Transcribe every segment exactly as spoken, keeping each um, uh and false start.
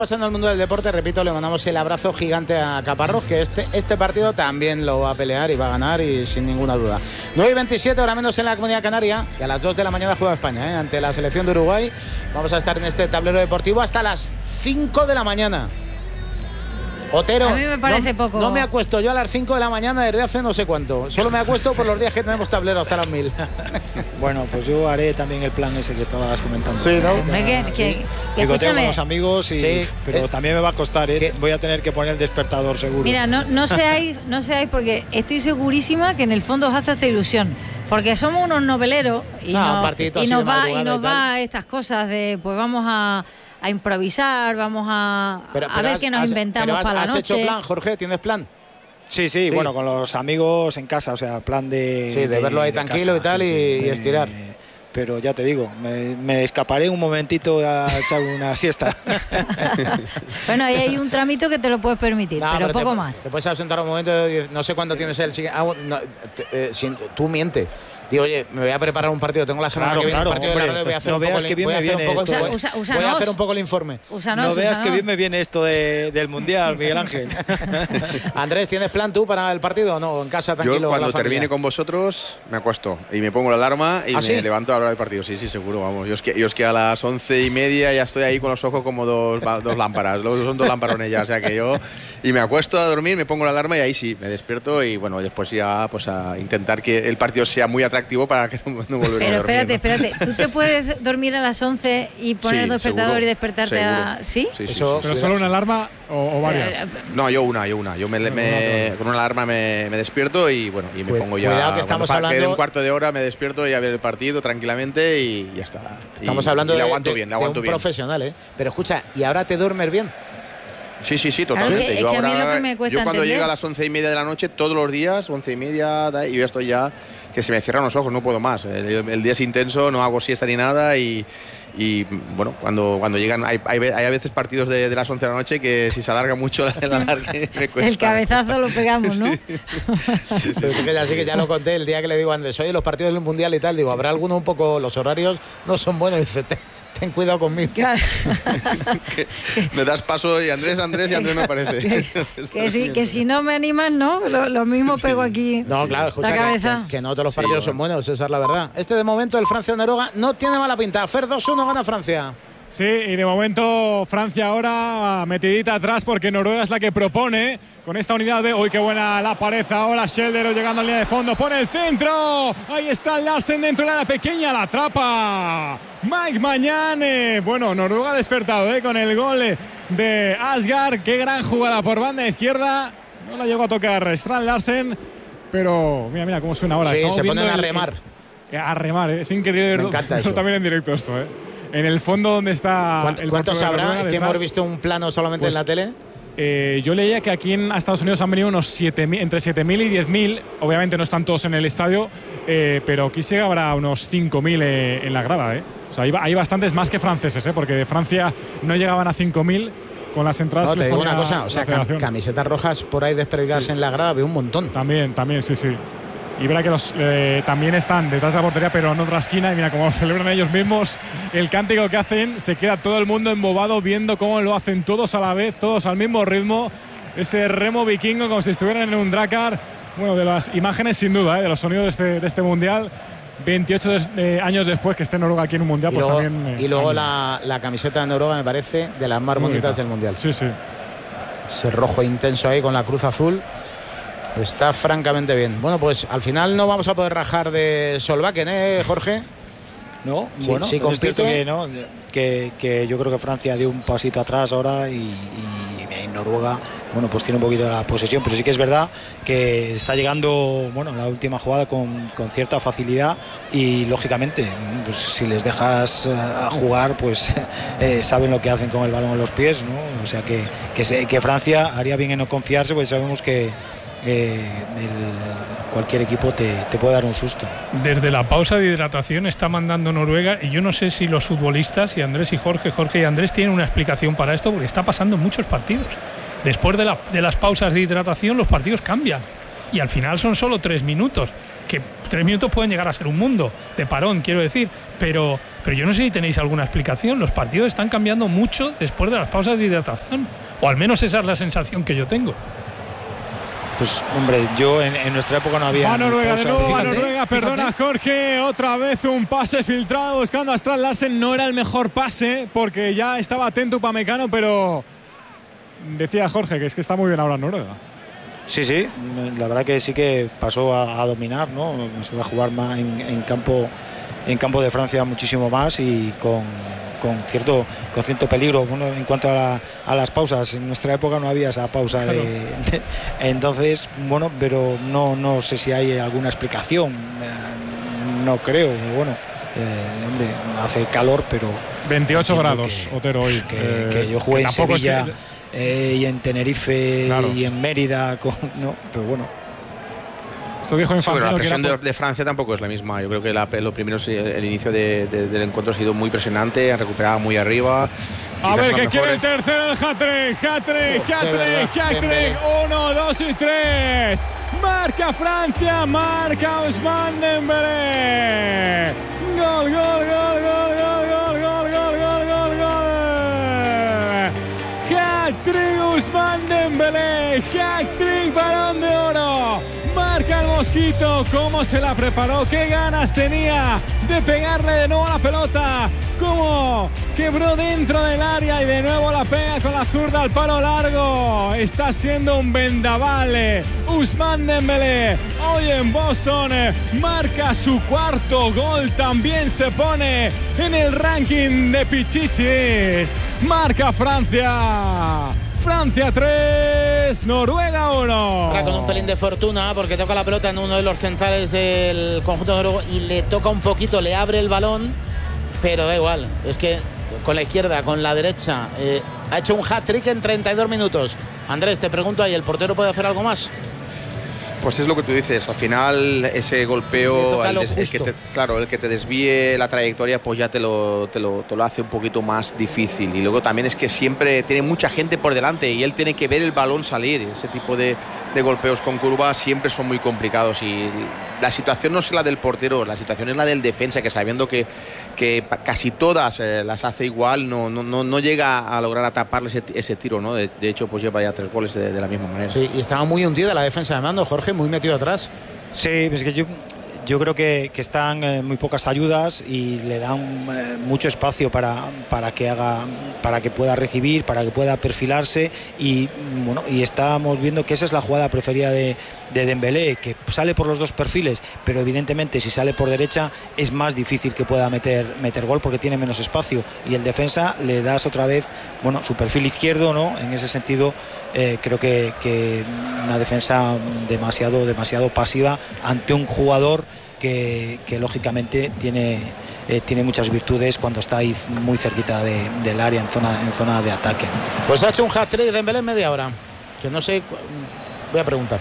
Pasando al mundo del deporte, repito, le mandamos el abrazo gigante a Caparrós, que este, este partido también lo va a pelear y va a ganar, y sin ninguna duda. nueve y veintisiete, ahora menos en la Comunidad Canaria, y a las dos de la mañana juega España, ¿eh? Ante la selección de Uruguay. Vamos a estar en este tablero deportivo hasta las cinco de la mañana. Otero, a mí me parece no, poco. No me acuesto yo a las cinco de la mañana desde hace no sé cuánto. Solo me acuesto por los días que tenemos tablero hasta las mil. Bueno, pues yo haré también el plan ese que estabas comentando. Sí, ¿no? Hombre, que, que, que, que Picoteo con los amigos, y, sí, pero eh, también me va a costar, ¿eh? ¿qué? Voy a tener que poner el despertador seguro. Mira, no, no seáis, no seáis, porque estoy segurísima que en el fondo os hace esta ilusión. Porque somos unos noveleros y, No, un nos, partidito y así nos de va, madrugada y nos y tal. va estas cosas de, pues vamos a, a improvisar, vamos a, Pero- a pero ver has- qué nos has- inventamos pero has- para la ¿Has noche. hecho plan, Jorge? ¿Tienes plan? Sí, sí, Sí. bueno, con los amigos en casa, o sea, plan de... Sí, de verlo ahí tranquilo y tal, y- y Me- estirar. Pero ya te digo, me, me escaparé un momentito a echar una siesta. Bueno, ahí hay un tramito que te lo puedes permitir, No, pero, te- poco más. Te puedes ausentar un momento, no sé cuándo tienes el siguiente. Ah, no, te- eh, sin- tú miente. Digo, oye, me voy a preparar un partido, tengo la semana Claro, que viene claro, un partido hombre, de la radio, voy a hacer no un poco veas el- que bien voy a me hacer un viene poco esto, el- ¿eh? Usa- voy úsanos. a hacer un poco el informe. Úsanos, No veas úsanos. que bien me viene esto de, del Mundial, Miguel Ángel. Andrés, ¿tienes plan tú para el partido o no? En casa, tranquilo. Yo con cuando la familia. termine con vosotros me acuesto y me pongo la alarma y ¿Ah, me sí? levanto a la hora del partido. Sí, sí, seguro, vamos. Yo es, que, yo es que a las once y media ya estoy ahí con los ojos como dos, dos lámparas. Luego son dos lámparones ya, o sea que yo... Y me acuesto a dormir, me pongo la alarma y ahí sí, me despierto y bueno, después ya pues a intentar que el partido sea muy atractivo para que no, no volver Pero a dormir. espérate, ¿no? espérate. ¿Tú te puedes dormir a las once y poner Sí, despertador seguro, y despertarte seguro. a... ¿Sí? Sí, sí, Eso- sí, ¿Pero sí. solo una alarma o, o varias? Eh, No, yo una, yo una. Yo me, me- con una alarma me, me despierto y bueno, y me Cu- pongo ya. cuidado que estamos cuando fa- quede hablando- un cuarto de hora me despierto y a ver el partido tranquilamente y ya está. Y- Estamos hablando y le de, aguanto de- bien, le de aguanto un bien. profesional, ¿eh? Pero escucha, ¿y ahora te duermes bien? Sí, sí, sí, Claro, totalmente. es que- yo es que a mí ahora- lo que me cuesta yo cuando entender- llega a las once y media de la noche, todos los días, once y media, da- y yo estoy ya que se me cierran los ojos, no puedo más. El, el día es intenso, no hago siesta ni nada y. Y bueno, cuando, cuando llegan, hay, hay, hay a veces partidos de, de las once de la noche que si se alarga mucho el alargue me cuesta. El cabezazo lo pegamos, ¿no? Pero sí que ya, sí que ya lo conté el día que le digo a Andrés, oye, los partidos del Mundial y tal, digo, habrá alguno un poco, los horarios no son buenos, y dice, ten, ten cuidado conmigo. Claro. Me das paso y Andrés, Andrés y Andrés no aparece. que, si, que si no me animan, ¿no? Lo, lo mismo pego aquí. No, claro, escucha, La que, cabeza. que- que no todos los Sí, partidos bueno. son buenos, esa es la verdad. Este de momento, el Francia-Noruega, no tiene mala pinta. Fer dos uno gana Francia. Sí, y de momento Francia ahora metidita atrás porque Noruega es la que propone con esta unidad de... ¡Uy, qué buena la pared ahora! Scheldero llegando a línea de fondo, pone el centro. Ahí está Larsen dentro de la pequeña, la atrapa Mike Mañane. Bueno, Noruega ha despertado ¿eh? con el gol de Asgard. Qué gran jugada por banda izquierda. No la llegó a tocar Strand Larsen, pero mira, mira cómo suena ahora. Sí, Estamos se viendo ponen a el- remar. el- a remar, ¿eh? Es increíble Me verlo- encanta verlo eso. también en directo esto, ¿eh? En el fondo donde está ¿Cuánto- el ¿Cuántos portero de habrá? Noruega Es que detrás. hemos visto un plano solamente Pues, en la tele. Eh, yo leía que aquí en a Estados Unidos han venido unos siete mil, entre siete mil y diez mil. Obviamente no están todos en el estadio, eh, pero aquí sí que habrá unos cinco mil eh, en la grada. Eh. O sea, hay, hay bastantes más que franceses, eh, porque de Francia no llegaban a cinco mil con las entradas No, que te les digo ponía una cosa, la o sea, cam- federación. camisetas rojas por ahí desperdigadas Sí. en la grada, veo un montón. También, también, sí, sí. Y verá que los eh, también están detrás de la portería, pero en otra esquina. Y mira cómo celebran ellos mismos el cántico que hacen. Se queda todo el mundo embobado viendo cómo lo hacen todos a la vez, todos al mismo ritmo. Ese remo vikingo como si estuvieran en un Drakkar. Bueno, de las imágenes sin duda, ¿eh? de los sonidos de este, de este mundial. veintiocho des, eh, años después que esté Noruega aquí en un mundial, Y pues luego, también. eh, y luego anima. la, la camiseta de Noruega me parece de las más Muy bonitas bonita. del Mundial. Sí, sí. Ese rojo intenso ahí con la cruz azul. Está francamente bien. Bueno, pues al final no vamos a poder rajar de Solbakken, ¿eh, Jorge? No, Sí, bueno, sí, pero es cierto compite. que, ¿no? que, que yo creo que Francia dio un pasito atrás ahora y, y, y Noruega, bueno, pues tiene un poquito de la posesión, pero sí que es verdad que está llegando, bueno, la última jugada con, con cierta facilidad y lógicamente, pues si les dejas eh, jugar, pues eh, saben lo que hacen con el balón en los pies, ¿no? O sea que, que, se- que Francia haría bien en no confiarse, porque sabemos que eh, el- cualquier equipo te, te puede dar un susto. Desde la pausa de hidratación está mandando Noruega y yo no sé si los futbolistas y Andrés y Jorge, Jorge y Andrés tienen una explicación para esto porque está pasando en muchos partidos. Después de, la, de las pausas de hidratación los partidos cambian y al final son solo tres minutos. que tres minutos pueden llegar a ser un mundo de parón, quiero decir, pero, pero yo no sé si tenéis alguna explicación. Los partidos están cambiando mucho después de las pausas de hidratación, o al menos esa es la sensación que yo tengo. Pues hombre, yo en, en nuestra época no había. Va Noruega, pausa, de nuevo, va fíjate, Noruega, perdona fíjate. Jorge, otra vez un pase filtrado buscando a Strand Larsen. No era el mejor pase porque ya estaba atento Upamecano, pero decía Jorge que es que está muy bien ahora Noruega. Sí, sí, la verdad que sí que pasó a, a dominar, ¿no? Se va a jugar más en, en campo en campo de Francia muchísimo más y con, con cierto con cierto peligro. Bueno, en cuanto a, la, a las pausas, en nuestra época no había esa pausa. Claro. de, de, entonces, bueno, pero no, no sé si hay alguna explicación. Eh, no creo, bueno. Eh, hombre, hace calor, pero veintiocho grados, que, Otero, hoy. Que, eh, que yo jugué que en Sevilla es que... eh, y en Tenerife, claro, y en Mérida, con, no, pero bueno. Esto dijo Infantino. Sí, la presión por... de, de Francia tampoco es la misma. Yo creo que la, lo primero, el inicio de, de, del encuentro ha sido muy presionante, han recuperado muy arriba. A ver, que quiere el tercero, el hat-trick, hat-trick, hat-trick, hat-trick. Uno, dos y tres. Marca Francia, marca Ousmane Dembélé. Gol, gol, gol, gol, gol, gol, gol, gol, gol, gol, gol. Hat-trick Ousmane Dembélé, hat-trick Balón de Oro. Marca el Mosquito, cómo se la preparó, qué ganas tenía de pegarle de nuevo a la pelota, cómo quebró dentro del área y de nuevo la pega con la zurda al palo largo. Está siendo un vendaval Ousmane Dembélé hoy en Boston, marca su cuarto gol, también se pone en el ranking de Pichichis. Marca Francia. Francia tres, Noruega uno. Ahora con un pelín de fortuna porque toca la pelota en uno de los centrales del conjunto noruego y le toca un poquito, le abre el balón, pero da igual. Es que con la izquierda, con la derecha, eh, ha hecho un hat-trick en treinta y dos minutos. Andrés, te pregunto ahí, ¿el portero puede hacer algo más? Pues es lo que tú dices, al final ese golpeo, el, des, el que te, claro, el que te desvíe la trayectoria, pues ya te lo, te, lo, te lo hace un poquito más difícil. Y luego también es que siempre tiene mucha gente por delante y él tiene que ver el balón salir. Ese tipo de, de golpeos con curva siempre son muy complicados y la situación no es la del portero, la situación es la del defensa, que sabiendo que, que casi todas eh, las hace igual, no, no, no, no llega a lograr ataparle ese, ese tiro, ¿no? De, de hecho, pues lleva ya tres goles de, de la misma manera. Sí, y estaba muy hundida la defensa de Mando, Jorge, muy metido atrás. Sí, es que yo, yo creo que, que están eh, muy pocas ayudas y le dan eh, mucho espacio para, para que haga, para que pueda recibir, para que pueda perfilarse y bueno, y estamos viendo que esa es la jugada preferida de, de Dembélé, que sale por los dos perfiles, pero evidentemente si sale por derecha es más difícil que pueda meter, meter gol porque tiene menos espacio y el defensa le das otra vez, bueno, su perfil izquierdo, ¿no? En ese sentido eh, creo que, que una defensa demasiado, demasiado pasiva ante un jugador que, que lógicamente tiene, eh, tiene muchas virtudes cuando está ahí muy cerquita de, del área en zona, en zona de ataque. Pues ha hecho un hat-trick de Dembélé en media hora, que no sé, voy a preguntar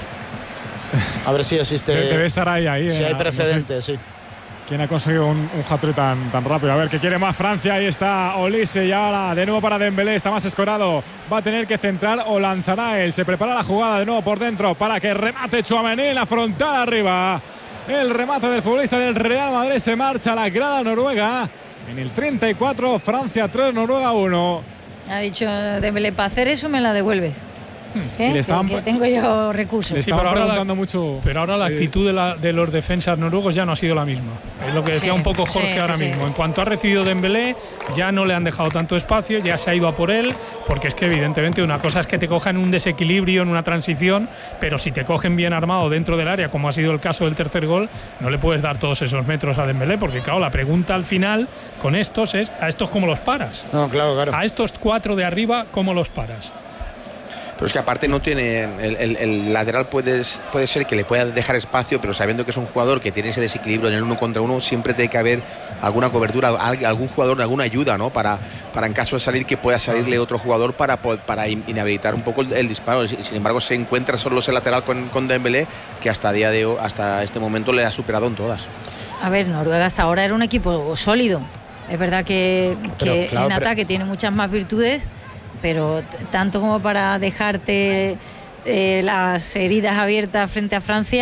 a ver si existe, debe estar ahí, ahí si eh, hay precedentes, no sé. sí. ¿Quién ha conseguido un, un hat-trick tan, tan rápido? A ver, que quiere más Francia. Ahí está Olise y ahora de nuevo para Dembélé. Está más escorado. Va a tener que centrar o lanzará él. Se prepara la jugada de nuevo por dentro para que remate Tchouaméni en la frontal arriba. El remate del futbolista del Real Madrid se marcha a la grada noruega. En el treinta y cuatro, Francia tres, Noruega uno. Ha dicho Dembélé, para hacer eso me la devuelves. ¿Eh? Estaban, que, que tengo yo recursos. Le estaban sí, preguntando la, mucho. Pero ahora la eh, actitud de, la, de los defensas noruegos ya no ha sido la misma. Es lo que decía sí, un poco Jorge sí, ahora sí, mismo. sí. En cuanto ha recibido Dembélé, ya no le han dejado tanto espacio, ya se ha ido a por él, porque es que evidentemente una cosa es que te cojan un desequilibrio en una transición, pero si te cogen bien armado dentro del área, como ha sido el caso del tercer gol, no le puedes dar todos esos metros a Dembélé, porque claro, la pregunta al final con estos es, ¿a estos cómo los paras? No, claro, claro. A estos cuatro de arriba, ¿cómo los paras? Pero es que aparte no tiene el, el, el lateral puede, puede ser que le pueda dejar espacio, pero sabiendo que es un jugador que tiene ese desequilibrio en el uno contra uno, siempre tiene que haber alguna cobertura, algún jugador, alguna ayuda, ¿no? Para, para en caso de salir que pueda salirle otro jugador para, para inhabilitar un poco el, el disparo. Sin embargo, se encuentra solo ese lateral con, con Dembélé, que hasta día de hasta este momento le ha superado en todas. A ver, Noruega hasta ahora era un equipo sólido. Es verdad que, Pero, que claro, en pero... ataque tiene muchas más virtudes, pero t- tanto como para dejarte eh, las heridas abiertas frente a Francia,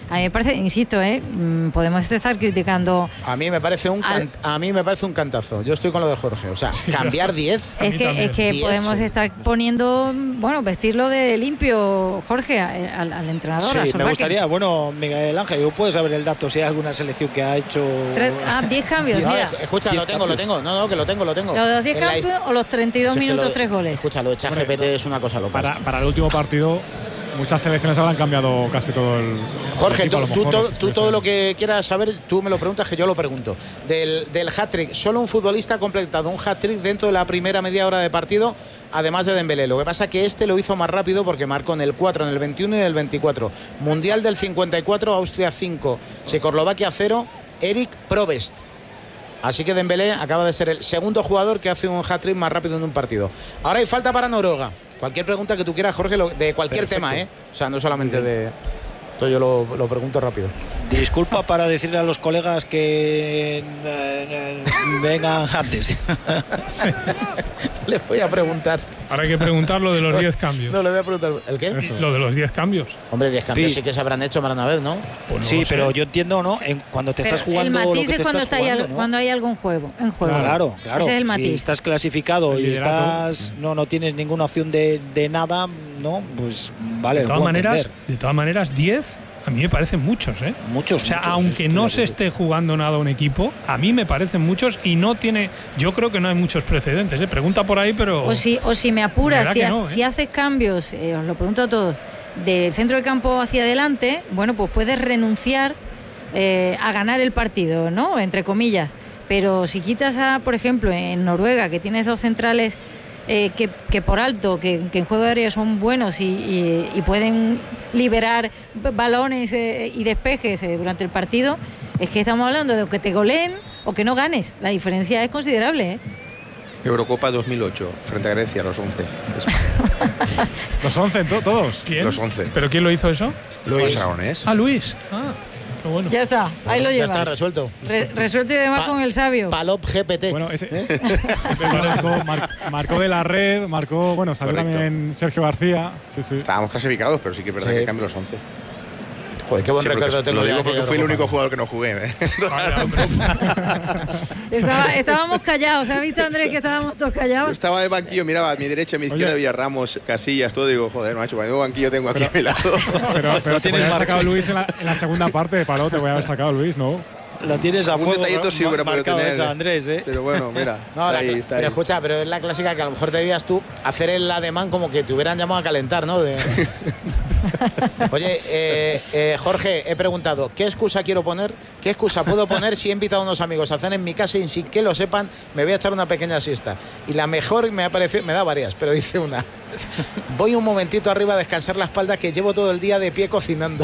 A mí me parece, insisto, ¿eh? podemos estar criticando. A mí me parece un al... can... a mí me parece un cantazo. Yo estoy con lo de Jorge. O sea, cambiar diez. Es que, es que podemos estar poniendo, bueno, vestirlo de limpio, Jorge, al, al entrenador. Sí, a me Solbakken. gustaría, bueno, Miguel Ángel, ¿puedes saber el dato si hay alguna selección que ha hecho? Tres, ah, diez cambios, no, mira. Escucha, lo tengo, cambios. lo tengo. No, no, que lo tengo, lo tengo. ¿Los de los diez cambios o los treinta y dos Si es que minutos, lo de- tres goles? Escucha, lo de ChatGPT es una cosa loca. Para, para el último partido, muchas selecciones habrán cambiado casi todo el. Jorge, el equipo, tú, a lo tú mejor, todo, no tú sé. todo lo que quieras saber, tú me lo preguntas, que yo lo pregunto. Del, del hat-trick, solo un futbolista ha completado un hat-trick dentro de la primera media hora de partido, además de Dembélé. Lo que pasa es que este lo hizo más rápido porque marcó en el cuatro, en el veintiuno y en el veinticuatro. Mundial del cincuenta y cuatro, Austria cinco, Checoslovaquia cero, Eric Probest. Así que Dembélé acaba de ser el segundo jugador que hace un hat-trick más rápido en un partido. Ahora hay falta para Noruega. Cualquier pregunta que tú quieras, Jorge, lo- de cualquier Perfecto. tema, ¿eh? O sea, no solamente de... Esto yo lo, lo pregunto rápido. Disculpa para decirle a los colegas que eh, eh, vengan antes. Le voy a preguntar. Ahora hay que preguntar lo de los diez cambios. No, le voy a preguntar. ¿El qué? Eso. Lo de los diez cambios. Hombre, diez cambios Sí. sí que se habrán hecho más de una vez, ¿no? Pues no Sí, lo sé. pero yo entiendo, ¿no? En, cuando te Pero estás jugando el lo matiz que te es cuando, estás está ahí jugando, al- ¿no? cuando hay algún juego, en juego. Claro, claro. Ese es el Si matiz. estás clasificado El y liderato. estás no no tienes ninguna opción de, de nada, no, pues vale. de lo todas puedo maneras, entender. de todas maneras, diez a mí me parecen muchos, ¿eh? Muchos. O sea, muchos, aunque estoy no de se acuerdo. esté jugando nada un equipo, a mí me parecen muchos y no tiene. Yo creo que no hay muchos precedentes, ¿eh? Pregunta por ahí, pero. O si, o si me apuras, Verdad si, que ha- no, ¿eh? si haces cambios, eh, os lo pregunto a todos, del centro del campo hacia adelante, bueno, pues puedes renunciar eh, a ganar el partido, ¿no? Entre comillas. Pero si quitas a, por ejemplo, en Noruega, que tienes dos centrales eh, que, que por alto, que, que en juego aéreo son buenos y, y- y pueden liberar b- balones eh, y despejes eh, durante el partido, es que estamos hablando de que te goleen o que no ganes. La diferencia es considerable, ¿eh? Eurocopa dos mil ocho, frente a Grecia, los once. Los once, to- todos. ¿Quién? Los once. ¿Pero quién lo hizo eso? Luis Aragonés. Ah, Luis. Ah, qué bueno. Ya está, ahí lo Ya llevas. está resuelto. Re- resuelto y además Pa- con el sabio. Palop G P T. Bueno, ese, marcó, mar- marcó de la red, marcó, bueno, salió Correcto. también Sergio García. Sí, sí. Estábamos clasificados, pero sí que es verdad Sí. que cambio los once. Joder, qué buen Sí, porque recuerdo tengo lo de digo aquella porque fui el Eurocopa. único jugador que no jugué. ¿eh? Vaya, hombre. Estaba- estábamos callados, ¿se ha visto, Andrés, que estábamos todos Yo callados? estaba en el banquillo, miraba a mi derecha, a mi izquierda Oye. había Ramos, Casillas, todo. Digo, joder, macho, cuando banquillo tengo aquí a mi lado. Pero, pero te tienes voy a haber marcado. sacado Luis en la, en la segunda parte de Paló, te voy a haber sacado Luis, ¿no? La tienes a Un fuego detallito sí ma- hubiera podido marcado tener. esa, Andrés, ¿eh? Pero bueno, mira. No, está la ahí, cla- está pero ahí. escucha, pero es la clásica que a lo mejor debías tú hacer el ademán como que te hubieran llamado a calentar, ¿no? De... Oye, eh, eh, Jorge, he preguntado, ¿qué excusa quiero poner? ¿Qué excusa puedo poner si he invitado a unos amigos a cenar en mi casa y sin que lo sepan me voy a echar una pequeña siesta? Y la mejor me ha parecido, me da varias, pero dice una. Voy un momentito arriba a descansar la espalda que llevo todo el día de pie cocinando.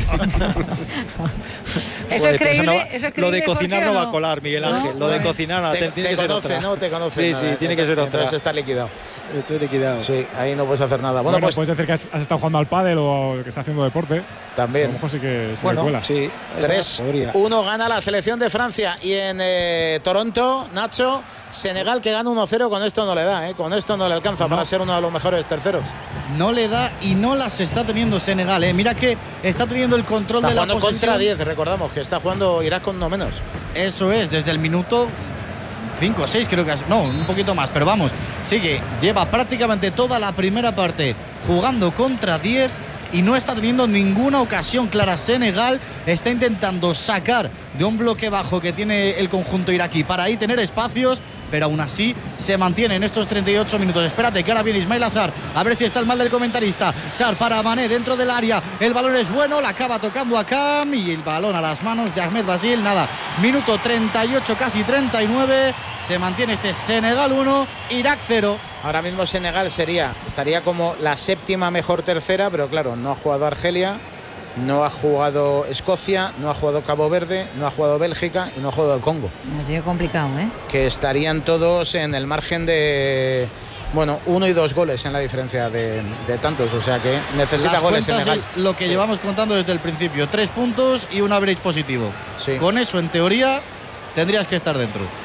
Eso Joder, es pero creíble, no va- eso es Lo creíble, de cocinar Jorge, no ¿o va a colar, Miguel ¿No? Ángel. Lo de cocinar no, te, te- tiene te que ser conoce, otra. ¿no? Te conoce. Sí, ¿no? sí, tiene que ser otra. Entonces está liquidado. Estoy liquidado. Sí, ahí no puedes hacer nada. Bueno, Bueno, pues puedes decir que has, has estado jugando al pádel o que estás haciendo deporte. A lo también. mejor sí que se me Bueno, cuela. sí. esa tres podría. uno gana la selección de Francia. Y en eh, Toronto, Nacho, Senegal que gana uno cero. Con esto no le da, ¿eh? Con esto no le alcanza para ser uno de los mejores terceros. No le da y no las está teniendo Senegal, ¿eh? Mira que está teniendo el control Está de la jugando posesión. contra diez, recordamos que está jugando Irak con uno menos. Eso es, desde el minuto cinco o seis creo que es, no, un poquito más, pero vamos, sigue, lleva prácticamente toda la primera parte jugando contra diez y no está teniendo ninguna ocasión clara. Senegal está intentando sacar de un bloque bajo que tiene el conjunto iraquí para ahí tener espacios, pero aún así se mantiene en estos treinta y ocho minutos. Espérate, que ahora viene Ismail Assar, a ver si está el mal del comentarista. Sar para Mané dentro del área, el balón es bueno, la acaba tocando a Cam y el balón a las manos de Ahmed Basil. Nada, minuto treinta y ocho, casi treinta y nueve, se mantiene este Senegal uno, Irak cero. Ahora mismo Senegal sería, estaría como la séptima mejor tercera, pero claro, no ha jugado Argelia, no ha jugado Escocia, no ha jugado Cabo Verde, no ha jugado Bélgica y no ha jugado el Congo. Ha sido complicado, ¿eh? Que estarían todos en el margen de, bueno, uno y dos goles en la diferencia de, de tantos. O sea que necesita Las goles cuentas Senegal. es lo que Sí. llevamos contando desde el principio, tres puntos y un average positivo. Sí. Con eso, en teoría, tendrías que estar dentro.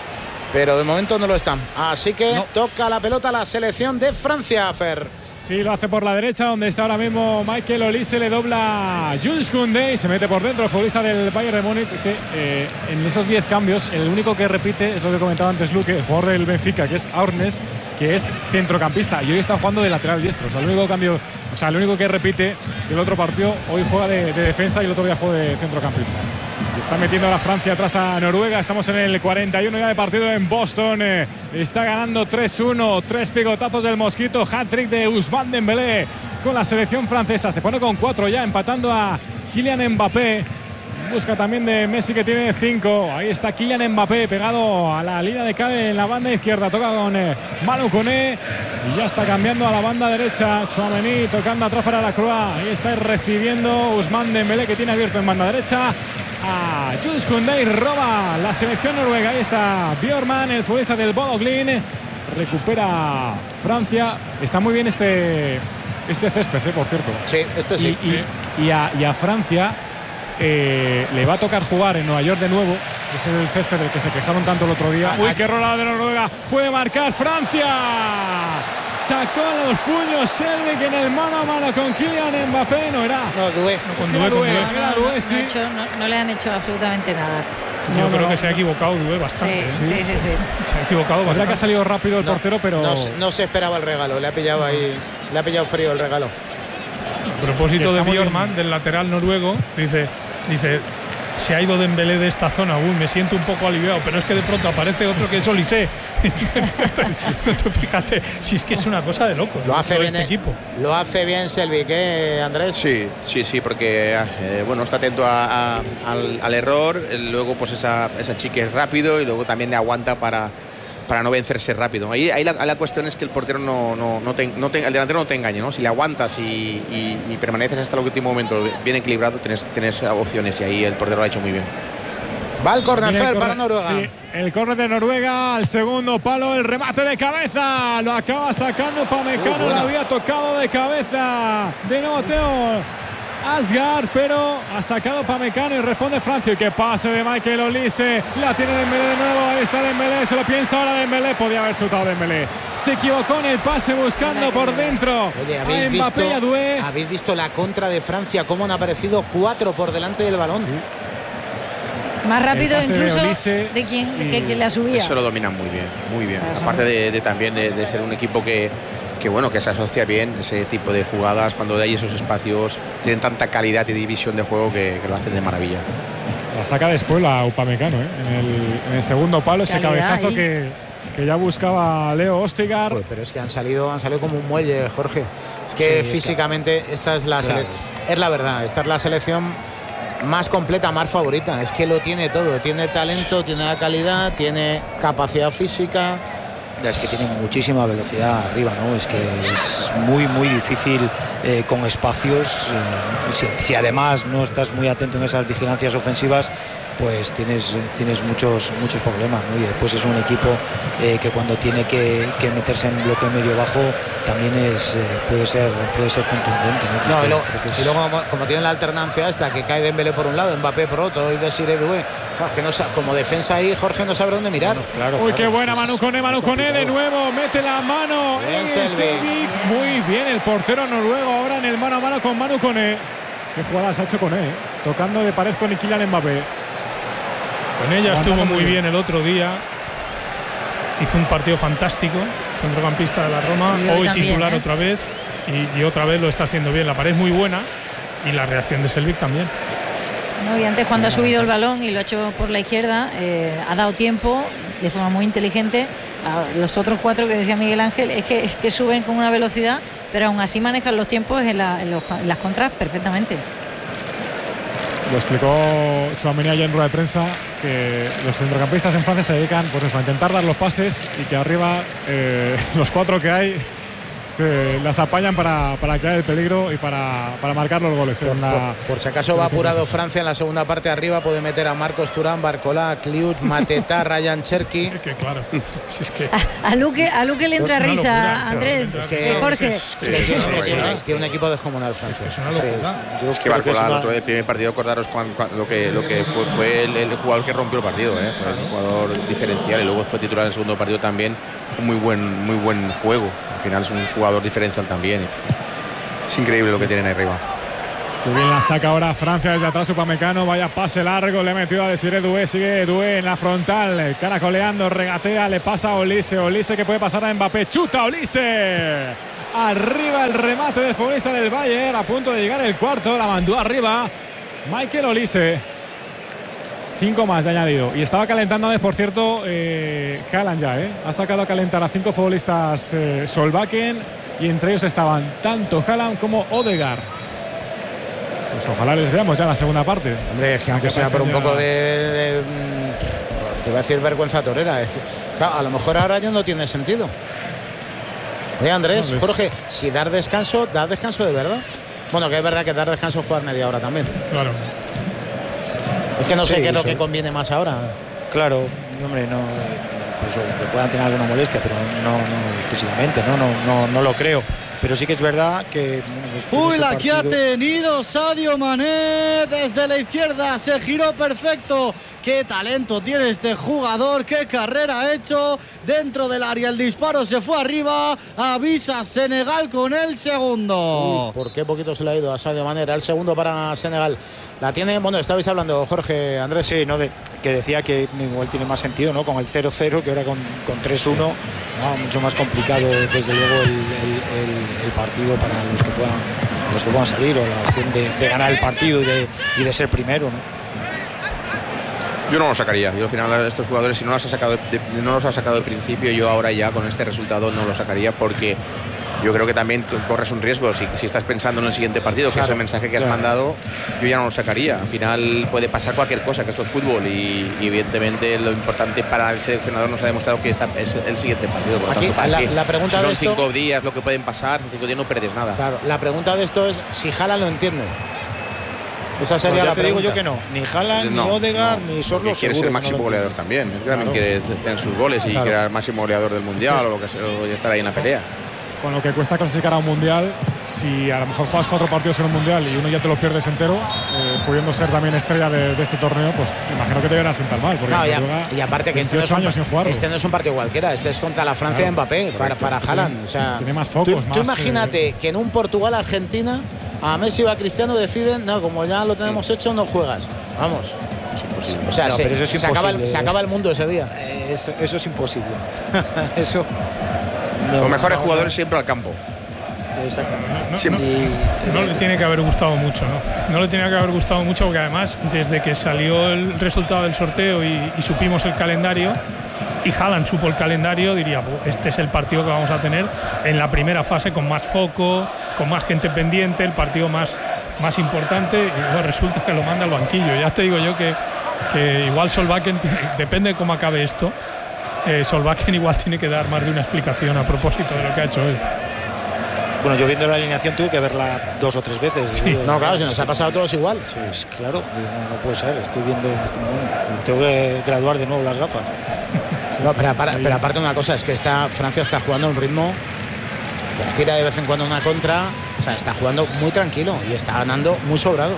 pero de momento no lo están. Así que no. toca la pelota a la selección de Francia, Fer. Sí, lo hace por la derecha, donde está ahora mismo Michael Olise, le dobla Jules Koundé y se mete por dentro el futbolista del Bayern de Múnich. Es que eh, en esos diez cambios, el único que repite es lo que comentaba antes Luque, el jugador del Benfica, que es Arnes, que es centrocampista y hoy está jugando de lateral diestro. O sea, el único cambio, o sea, el único que repite del otro partido, hoy juega de, de defensa y el otro día juega de centrocampista. Y está metiendo a la Francia atrás a Noruega. Estamos en el cuarenta y uno ya de partido en Boston. Eh, está ganando tres uno, tres picotazos del Mosquito, hat-trick de Ousmane Dembélé con la selección francesa. Se pone con cuatro ya, empatando a Kylian Mbappé. Busca también de Messi, que tiene cinco. Ahí está Kylian Mbappé pegado a la línea de cabe en la banda izquierda. Toca con eh, Manu Koné. Y ya está cambiando a la banda derecha. Tchouaméni tocando atrás para la Croix. Ahí está recibiendo Ousmane Dembélé, que tiene abierto en banda derecha a Jules Koundé y roba la selección noruega. Ahí está Bjorman, el futbolista del Bodo Glimt. Recupera Francia. Está muy bien este, este césped, ¿eh? Por cierto. Sí, este sí. Y, y, y, a, y a Francia eh, le va a tocar jugar en Nueva York de nuevo. Ese es el césped del que se quejaron tanto el otro día. Uy, qué rolada de Noruega. Puede marcar Francia. Sacó los puños Selvic en el mano a mano con Kylian Mbappé. No era. No, Doué. No, con Doué, Doué, con Doué. era No, no, Doué, sí. no, ha hecho- no- no le han hecho absolutamente nada. Yo No, creo no, que se ha no. equivocado Doué bastante. Sí, ¿eh? sí, sí, sí. Se ha equivocado La verdad que ha bastante. salido rápido el No, portero, pero no, se- no se esperaba el regalo. Le ha pillado ahí. Le ha pillado frío el regalo. A propósito Está de muy Bjorman, bien. del lateral noruego, dice, dice, se ha ido Dembélé de esta zona, uy, me siento un poco aliviado, pero es que de pronto aparece otro que es Olise. Fíjate, si es que es una cosa de loco. Lo hace todo bien. este eh, equipo. Lo hace bien Selvic, ¿eh, Andrés? Sí, sí, sí, porque eh, bueno, está atento a- a- al, al error, eh, luego pues esa, esa chica es rápido y luego también le aguanta para, para no vencerse rápido. Ahí, ahí la, la cuestión es que el portero no, no, no, te, no te- el delantero no te engañe, ¿no? Si le aguantas y, y- y permaneces hasta el último momento bien equilibrado, tienes, tienes opciones y ahí el portero lo ha hecho muy bien. Va el córner, Viene el Fer, córner, para Noruega. sí, el córner de Noruega al segundo palo, el remate de cabeza, lo acaba sacando Pamecano, Uh, bueno. lo había tocado de cabeza de nuevo Theo Asgard, pero ha sacado Pamecano y responde Francia. Y qué pase de Michael Olise, la tiene Dembélé de nuevo, ahí está Dembélé, se lo piensa ahora Dembélé, podía haber chutado Dembélé, se equivocó en el pase buscando por dentro Oye, a ¿habéis Mbappé y a visto, Doué. ¿habéis visto la contra de Francia? ¿Cómo han aparecido cuatro por delante del balón? Más rápido pase de incluso de, Olise quien y- que, que la subía. Eso lo dominan muy bien, muy bien. O sea, son- Aparte de, de también de, de ser un equipo que, que bueno, que se asocia bien ese tipo de jugadas cuando hay esos espacios, tienen tanta calidad y división de juego que, que lo hacen de maravilla. La saca después la Upamecano, ¿eh? en, el, en el segundo palo, ese Calidad cabezazo ahí. que, que ya buscaba Leo Ostigar. Joder, pero es que han salido, han salido como un muelle, Jorge. Es que Sí, es que- físicamente esta es la Claro. sele- es la verdad, esta es la selección más completa, más favorita. Es que lo tiene todo, tiene talento, tiene la calidad, tiene capacidad física. Es que tiene muchísima velocidad arriba, ¿no? Es que es muy, muy difícil eh, con espacios. eh, si, si además no estás muy atento en esas vigilancias ofensivas, pues tienes, tienes muchos, muchos problemas, ¿no? Y después es un equipo eh, que cuando tiene que, que meterse en bloque medio-bajo también es, eh, puede, ser, puede ser contundente, ¿no? Que es No, que y, luego, creo que es- y luego como, como tiene la alternancia esta, que cae Dembélé por un lado, Mbappé por otro y Desiré Doué. Claro, que no sa- como defensa ahí, Jorge no sabe dónde mirar. Claro, Uy, claro, qué buena es- Manu Koné, Manu Koné de nuevo, mete la mano Bien, en Selvic. Selvic. Muy bien el portero noruego ahora en el mano a mano con Manu Koné. Qué jugadas ha hecho Koné, ¿eh? Tocando de pared con Kylian Mbappé. Con ella Aguantando estuvo muy muy bien. bien el otro día. Hizo un partido fantástico, centrocampista de la Roma, Y hoy hoy también, titular ¿eh? otra vez y, y otra vez lo está haciendo bien. La pared es muy buena y la reacción de Selvic también. No, y antes cuando ha subido el balón y lo ha hecho por la izquierda, eh, ha dado tiempo de forma muy inteligente a los otros cuatro que decía Miguel Ángel, es que, es que suben con una velocidad, pero aún así manejan los tiempos en, la- en los- en las contras perfectamente. Lo explicó Tchouaméni ayer en rueda de prensa, que los centrocampistas en Francia se dedican pues eso, a intentar dar los pases y que arriba eh, los cuatro que hay se las apañan para, para crear el peligro y para, para marcar los goles. Por, la, por, por si acaso va apurado Francia en la segunda parte arriba, puede meter a Marcos Turán, Barcolá, Kliut, Mateta, Ryan Cherki. Que claro, si es que A, a Luque, a Luque le entra risa, locura, Andrés. Es que, que, Jorge. es que tiene, tiene- tiene un equipo descomunal Francia. es una Sí, locura. Yo Es que creo que es Barcola, el una- otro día, el primer partido, acordaros cuan- cuan- lo que, lo que fue, fue el, el jugador que rompió el partido, ¿eh? Fue un jugador diferencial y luego fue titular en el segundo partido también. Un muy buen, muy buen juego. Al final es un jugador diferencial también. Es increíble lo que tienen ahí arriba. que bien la saca ahora Francia desde atrás. Upamecano, vaya pase largo, le ha metido a Desiré Doué, sigue Doué en la frontal, caracoleando, regatea, le pasa a Olise, Olise que puede pasar a Mbappé, chuta Olise, arriba el remate del futbolista del Bayern, a punto de llegar el cuarto, la mandó arriba Michael Olise. Cinco más de añadido. Y estaba calentando antes, por cierto, eh, Haaland ya, ¿eh? Ha sacado a calentar a cinco futbolistas eh, Solbakken, y entre ellos estaban tanto Haaland como Odegaard. Pues ojalá les veamos ya en la segunda parte. Hombre, es que aunque sea por un poco de, de, mm, te iba a decir vergüenza torera, es que, claro, a lo mejor ahora ya no tiene sentido. Oye, Andrés, No, les- Jorge, si dar descanso, da descanso de verdad. Bueno, que es verdad que dar descanso es jugar media hora también. Claro. Es que no sé Sí, qué es lo sí. que conviene más ahora. Claro, hombre, no, incluso que puedan tener alguna molestia, pero no, no físicamente, no, no, no, no lo creo. Pero sí que es verdad que. bueno, Uy, ese la que ha partido- tenido Sadio Mané desde la izquierda, se giró perfecto. Qué talento tiene este jugador, qué carrera ha hecho dentro del área. El disparo se fue arriba, avisa Senegal con el segundo. Uy, ¿por qué poquito se le ha ido a Sadio Mané? Era el segundo para Senegal. La tiene, bueno, estabais hablando, Jorge, Andrés. Sí, ¿no? De, que decía que igual tiene más sentido, ¿no? Con el cero cero, que ahora con, con tres uno, ¿no? Mucho más complicado, desde luego, el, el- el- el partido para los que puedan los que puedan salir, o la opción de, de ganar el partido y de, y de ser primero, ¿no? Yo no lo sacaría. Yo al final estos jugadores, si no los ha sacado de, no los ha sacado de principio, yo ahora ya con este resultado no lo sacaría, porque yo creo que también tú corres un riesgo. Si, si estás pensando en el siguiente partido, que Claro, es el mensaje que has claro. mandado, yo ya no lo sacaría. Al final puede pasar cualquier cosa, que esto es fútbol, y, y evidentemente lo importante para el seleccionador nos ha demostrado que esta es el siguiente partido. Por lo Aquí, tanto, ¿para la- qué? la pregunta Si son de esto- cinco días lo que pueden pasar, en cinco días no pierdes nada. Claro, la pregunta de esto es si Haaland lo entiende. Esa Pues sería ya la te pregunta. digo yo que no, ni Haaland, No, ni Odegaard, no, ni Sorlo. porque quiere ser el máximo goleador también. Él también Claro. quiere tener sus goles y Claro. quiere ser el máximo goleador del mundial o lo que sea, o estar ahí en la pelea. Con lo que cuesta clasificar a un mundial, si a lo mejor juegas cuatro partidos en un mundial y uno ya te lo pierdes entero, eh, pudiendo ser también estrella de, de este torneo, pues imagino que te deberá sentar mal. Porque No, y, a- Noruega, y aparte que este no, es veintiocho un, años sin jugarlo. este no es un partido cualquiera, este es contra la Francia de Claro, Mbappé, para, para Haaland. O sea, Tiene más tú, focos, tú más, imagínate eh, que en un Portugal-Argentina a Messi o a Cristiano deciden, no, como ya lo tenemos hecho, no juegas. Vamos. O sea, No, se, pero eso es se acaba el, imposible. se acaba el mundo ese día. Eh, Eso, eso es imposible. Eso. Los mejores no, jugadores siempre al campo. no, exactamente. No, Siempre. Y- No le tiene que haber gustado mucho, ¿no? No le tenía que haber gustado mucho porque además desde que salió el resultado del sorteo y, y supimos el calendario y Haaland supo el calendario, diría, "Buh, este es el partido que vamos a tener en la primera fase con más foco, con más gente pendiente, el partido más, más importante", y luego resulta que lo manda al banquillo. Ya te digo yo que, que igual Solbakken, tiene- depende de cómo acabe esto, eh, Solbakken igual tiene que dar más de una explicación a propósito de lo que ha hecho hoy. Bueno, yo viendo la alineación tuve que verla dos o tres veces. Digo, No, claro, se nos ha pasado a todos igual. Pues claro, digo, no, no puede ser. Estoy viendo. Bueno, tengo que graduar de nuevo las gafas. No, pero, para- pero aparte una cosa, es que esta Francia está jugando a un ritmo que tira de vez en cuando una contra, o sea, está jugando muy tranquilo y está ganando muy sobrado.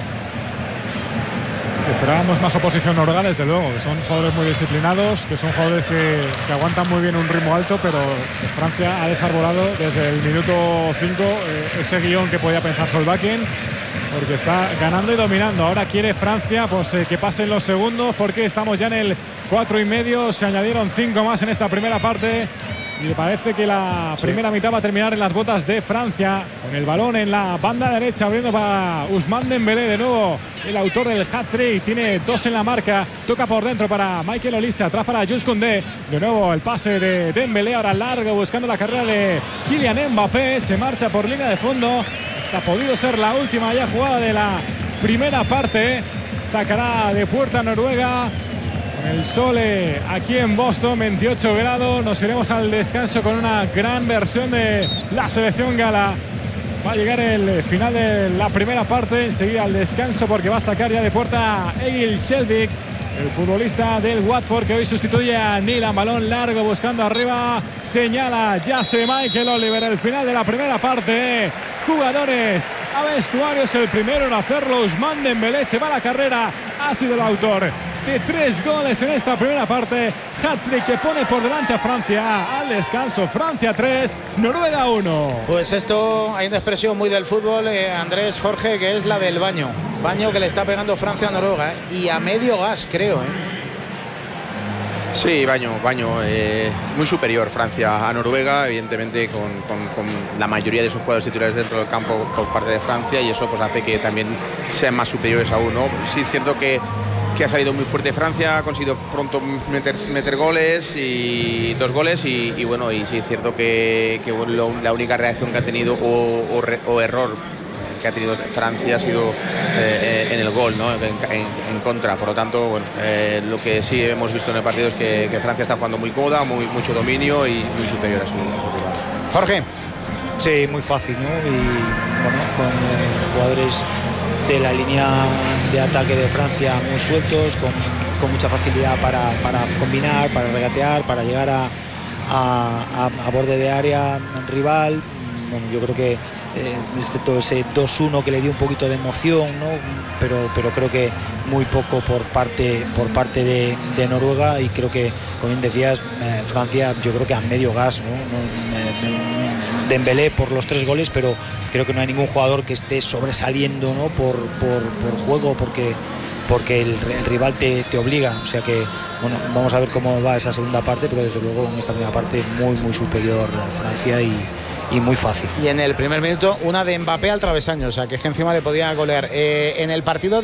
Esperábamos más oposición noruega, desde luego, que son jugadores muy disciplinados, que son jugadores que, que aguantan muy bien un ritmo alto, pero Francia ha desarbolado desde el minuto cinco eh, ese guión que podía pensar Solbakken, porque está ganando y dominando. Ahora quiere Francia pues eh, que pasen los segundos, porque estamos ya en el cuatro y medio, se añadieron cinco más en esta primera parte. Y me parece que la primera mitad va a terminar en las botas de Francia, con el balón en la banda derecha, abriendo para Ousmane Dembélé, de nuevo el autor del hat-trick, tiene dos en la marca, toca por dentro para Michael Olise, atrás para Jules Koundé, de nuevo el pase de Dembélé, ahora largo, buscando la carrera de Kylian Mbappé, se marcha por línea de fondo, esta ha podido ser la última ya jugada de la primera parte, sacará de puerta Noruega. El Sole aquí en Boston, veintiocho grados. Nos iremos al descanso con una gran versión de la selección gala. Va a llegar el final de la primera parte, enseguida al descanso porque va a sacar ya de puerta Egil Selvik, el futbolista del Watford que hoy sustituye a Nilan. Balón largo buscando arriba, señala Jesse Michael Oliver. El final de la primera parte. Jugadores a vestuarios, el primero en hacerlo, Ousmane Dembélé, se va a la carrera, ha sido el autor de tres goles en esta primera parte. Hat-trick que pone por delante a Francia. Al descanso, Francia tres, Noruega uno. Pues esto hay una expresión muy del fútbol, eh, Andrés, Jorge, que es la del baño. Baño que le está pegando Francia a Noruega, eh, y a medio gas, creo. Eh. Sí, baño, baño. Eh, muy superior Francia a Noruega, evidentemente con, con, con la mayoría de sus jugadores titulares dentro del campo por parte de Francia, y eso pues hace que también sean más superiores aún, ¿no? Sí, es cierto que, que ha salido muy fuerte Francia, ha conseguido pronto meter, meter goles y dos goles y, y bueno, y sí es cierto que, que bueno, lo, la única reacción que ha tenido o, o, re, o error que ha tenido Francia ha sido eh, en el gol, ¿no? en, en, en contra. Por lo tanto, bueno, eh, lo que sí hemos visto en el partido es que, que Francia está jugando muy cómoda, muy, mucho dominio y muy superior a su, a su rival. Jorge. Sí, muy fácil, ¿no? Y bueno, con eh, jugadores de la línea de ataque de Francia muy sueltos, con, con mucha facilidad para, para combinar, para regatear, para llegar a, a, a, a borde de área rival. Bueno, yo creo que Eh, excepto ese dos uno que le dio un poquito de emoción, ¿no? pero, pero creo que muy poco por parte, por parte de, de Noruega, y creo que, como bien decías, eh, Francia yo creo que a medio gas, ¿no? No, eh, Dembélé por los tres goles, pero creo que no hay ningún jugador que esté sobresaliendo, ¿no? por, por, por juego, porque, porque el, el rival te, te obliga, o sea que bueno, vamos a ver cómo va esa segunda parte, pero desde luego en esta primera parte muy muy superior a Francia y y muy fácil. Y en el primer minuto una de Mbappé al travesaño, o sea que es que encima le podía golear. Eh, en el partido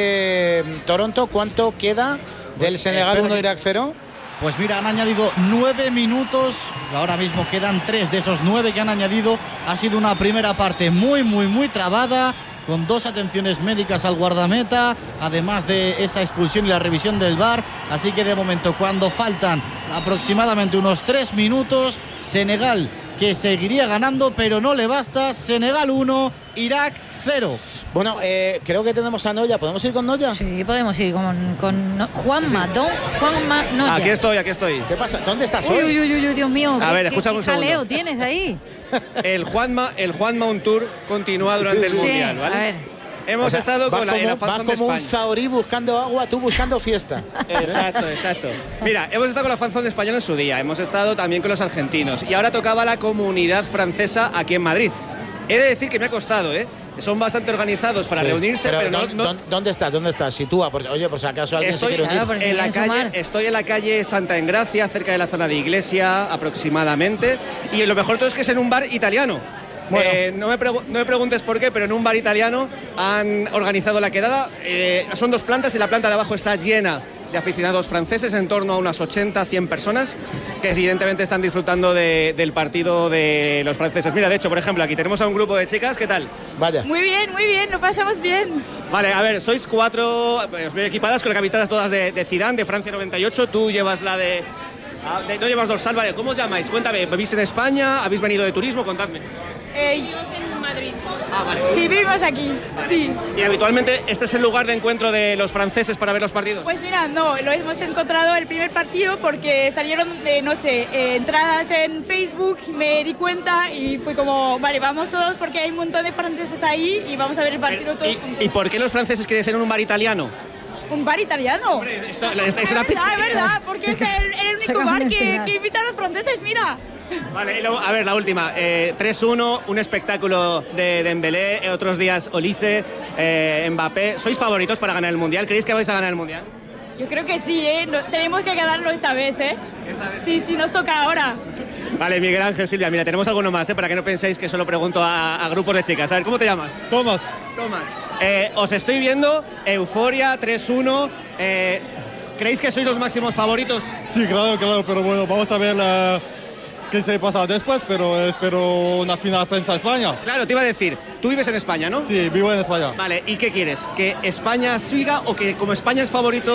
de Toronto, ¿cuánto queda del Senegal uno, Irak cero? Pues mira, han añadido nueve minutos, ahora mismo quedan tres de esos nueve que han añadido. Ha sido una primera parte muy, muy, muy trabada, con dos atenciones médicas al guardameta, además de esa expulsión y la revisión del V A R. Así que de momento, cuando faltan aproximadamente unos tres minutos, Senegal que seguiría ganando, pero no le basta. Senegal uno, Irak cero. Bueno, eh, creo que tenemos a Noya. ¿Podemos ir con Noya? Sí, podemos ir con, con no, Juanma, don Juanma Noya. Aquí estoy, aquí estoy. ¿Qué pasa? ¿Dónde estás uy, hoy? Uy, uy, uy, Dios mío. A ¿qué, ver, qué, escúchame un segundo. ¿Qué jaleo tienes ahí? El Juanma, el Juanma Un Tour continúa durante sí, el sí. Mundial, ¿vale? A ver. Hemos o sea, estado con la, como, la va Fan como de un zahorí buscando agua, tú buscando fiesta. Exacto, exacto. Mira, hemos estado con la fanzone española en su día, hemos estado también con los argentinos y ahora tocaba la comunidad francesa aquí en Madrid. He de decir que me ha costado, ¿eh? Son bastante organizados para sí, reunirse, pero, pero no, no... ¿Dónde estás? ¿Dónde estás? Sitúa, por, oye, por si acaso alguien estoy, se quiere unir. Claro, si en la calle, sumar. estoy en la calle Santa Engracia, cerca de la zona de Iglesia, aproximadamente, y lo mejor todo es que es en un bar italiano. Bueno. Eh, no, me no me preguntes por qué, pero en un bar italiano han organizado la quedada. Eh, son dos plantas y la planta de abajo está llena de aficionados franceses, en torno a unas ochenta, cien personas, que evidentemente están disfrutando de, del partido de los franceses. Mira, de hecho, por ejemplo, aquí tenemos a un grupo de chicas. ¿Qué tal? Vaya. Muy bien, muy bien, lo pasamos bien. Vale, a ver, sois cuatro, os veo equipadas con la camiseta todas de, de Zidane, de Francia noventa y ocho. Tú llevas la de... Ah, de no llevas dorsal, vale. ¿Cómo os llamáis? Cuéntame, ¿vivís en España? ¿Habéis venido de turismo? Contadme. Eh, vivimos en Madrid. Ah, vale. Sí, vivimos aquí, sí. ¿Y habitualmente este es el lugar de encuentro de los franceses para ver los partidos? Pues mira, no, lo hemos encontrado el primer partido porque salieron, eh, no sé, eh, entradas en Facebook, me di cuenta y fue como, vale, vamos todos porque hay un montón de franceses ahí y vamos a ver el partido todos ¿Y, juntos. ¿Y por qué los franceses quieren ser en un bar italiano? ¿Un bar italiano? Hombre, esto, es, es una verdad, es verdad, porque es el, el único bar que, que invita a los franceses, mira. Vale, y luego, a ver, la última. Eh, tres uno, un espectáculo de Dembélé, otros días Olise, eh, Mbappé. ¿Sois favoritos para ganar el Mundial? ¿Creéis que vais a ganar el Mundial? Yo creo que sí, ¿eh? No, tenemos que ganarlo esta vez, ¿eh? ¿Esta vez? Sí, sí, nos toca ahora. Vale, Miguel Ángel, Silvia, mira, tenemos alguno más, ¿eh? Para que no penséis que solo pregunto a, a grupos de chicas. A ver, ¿cómo te llamas? Tomás. Tomás. Eh, os estoy viendo, euforia, tres uno. Eh, ¿Creéis que sois los máximos favoritos? Sí, claro, claro, pero bueno, vamos a ver la... qué se pasa después, pero espero una final Francia-España. Claro, te iba a decir, tú vives en España, ¿no? Sí, vivo en España. Vale, ¿y qué quieres? ¿Que España siga o que como España es favorito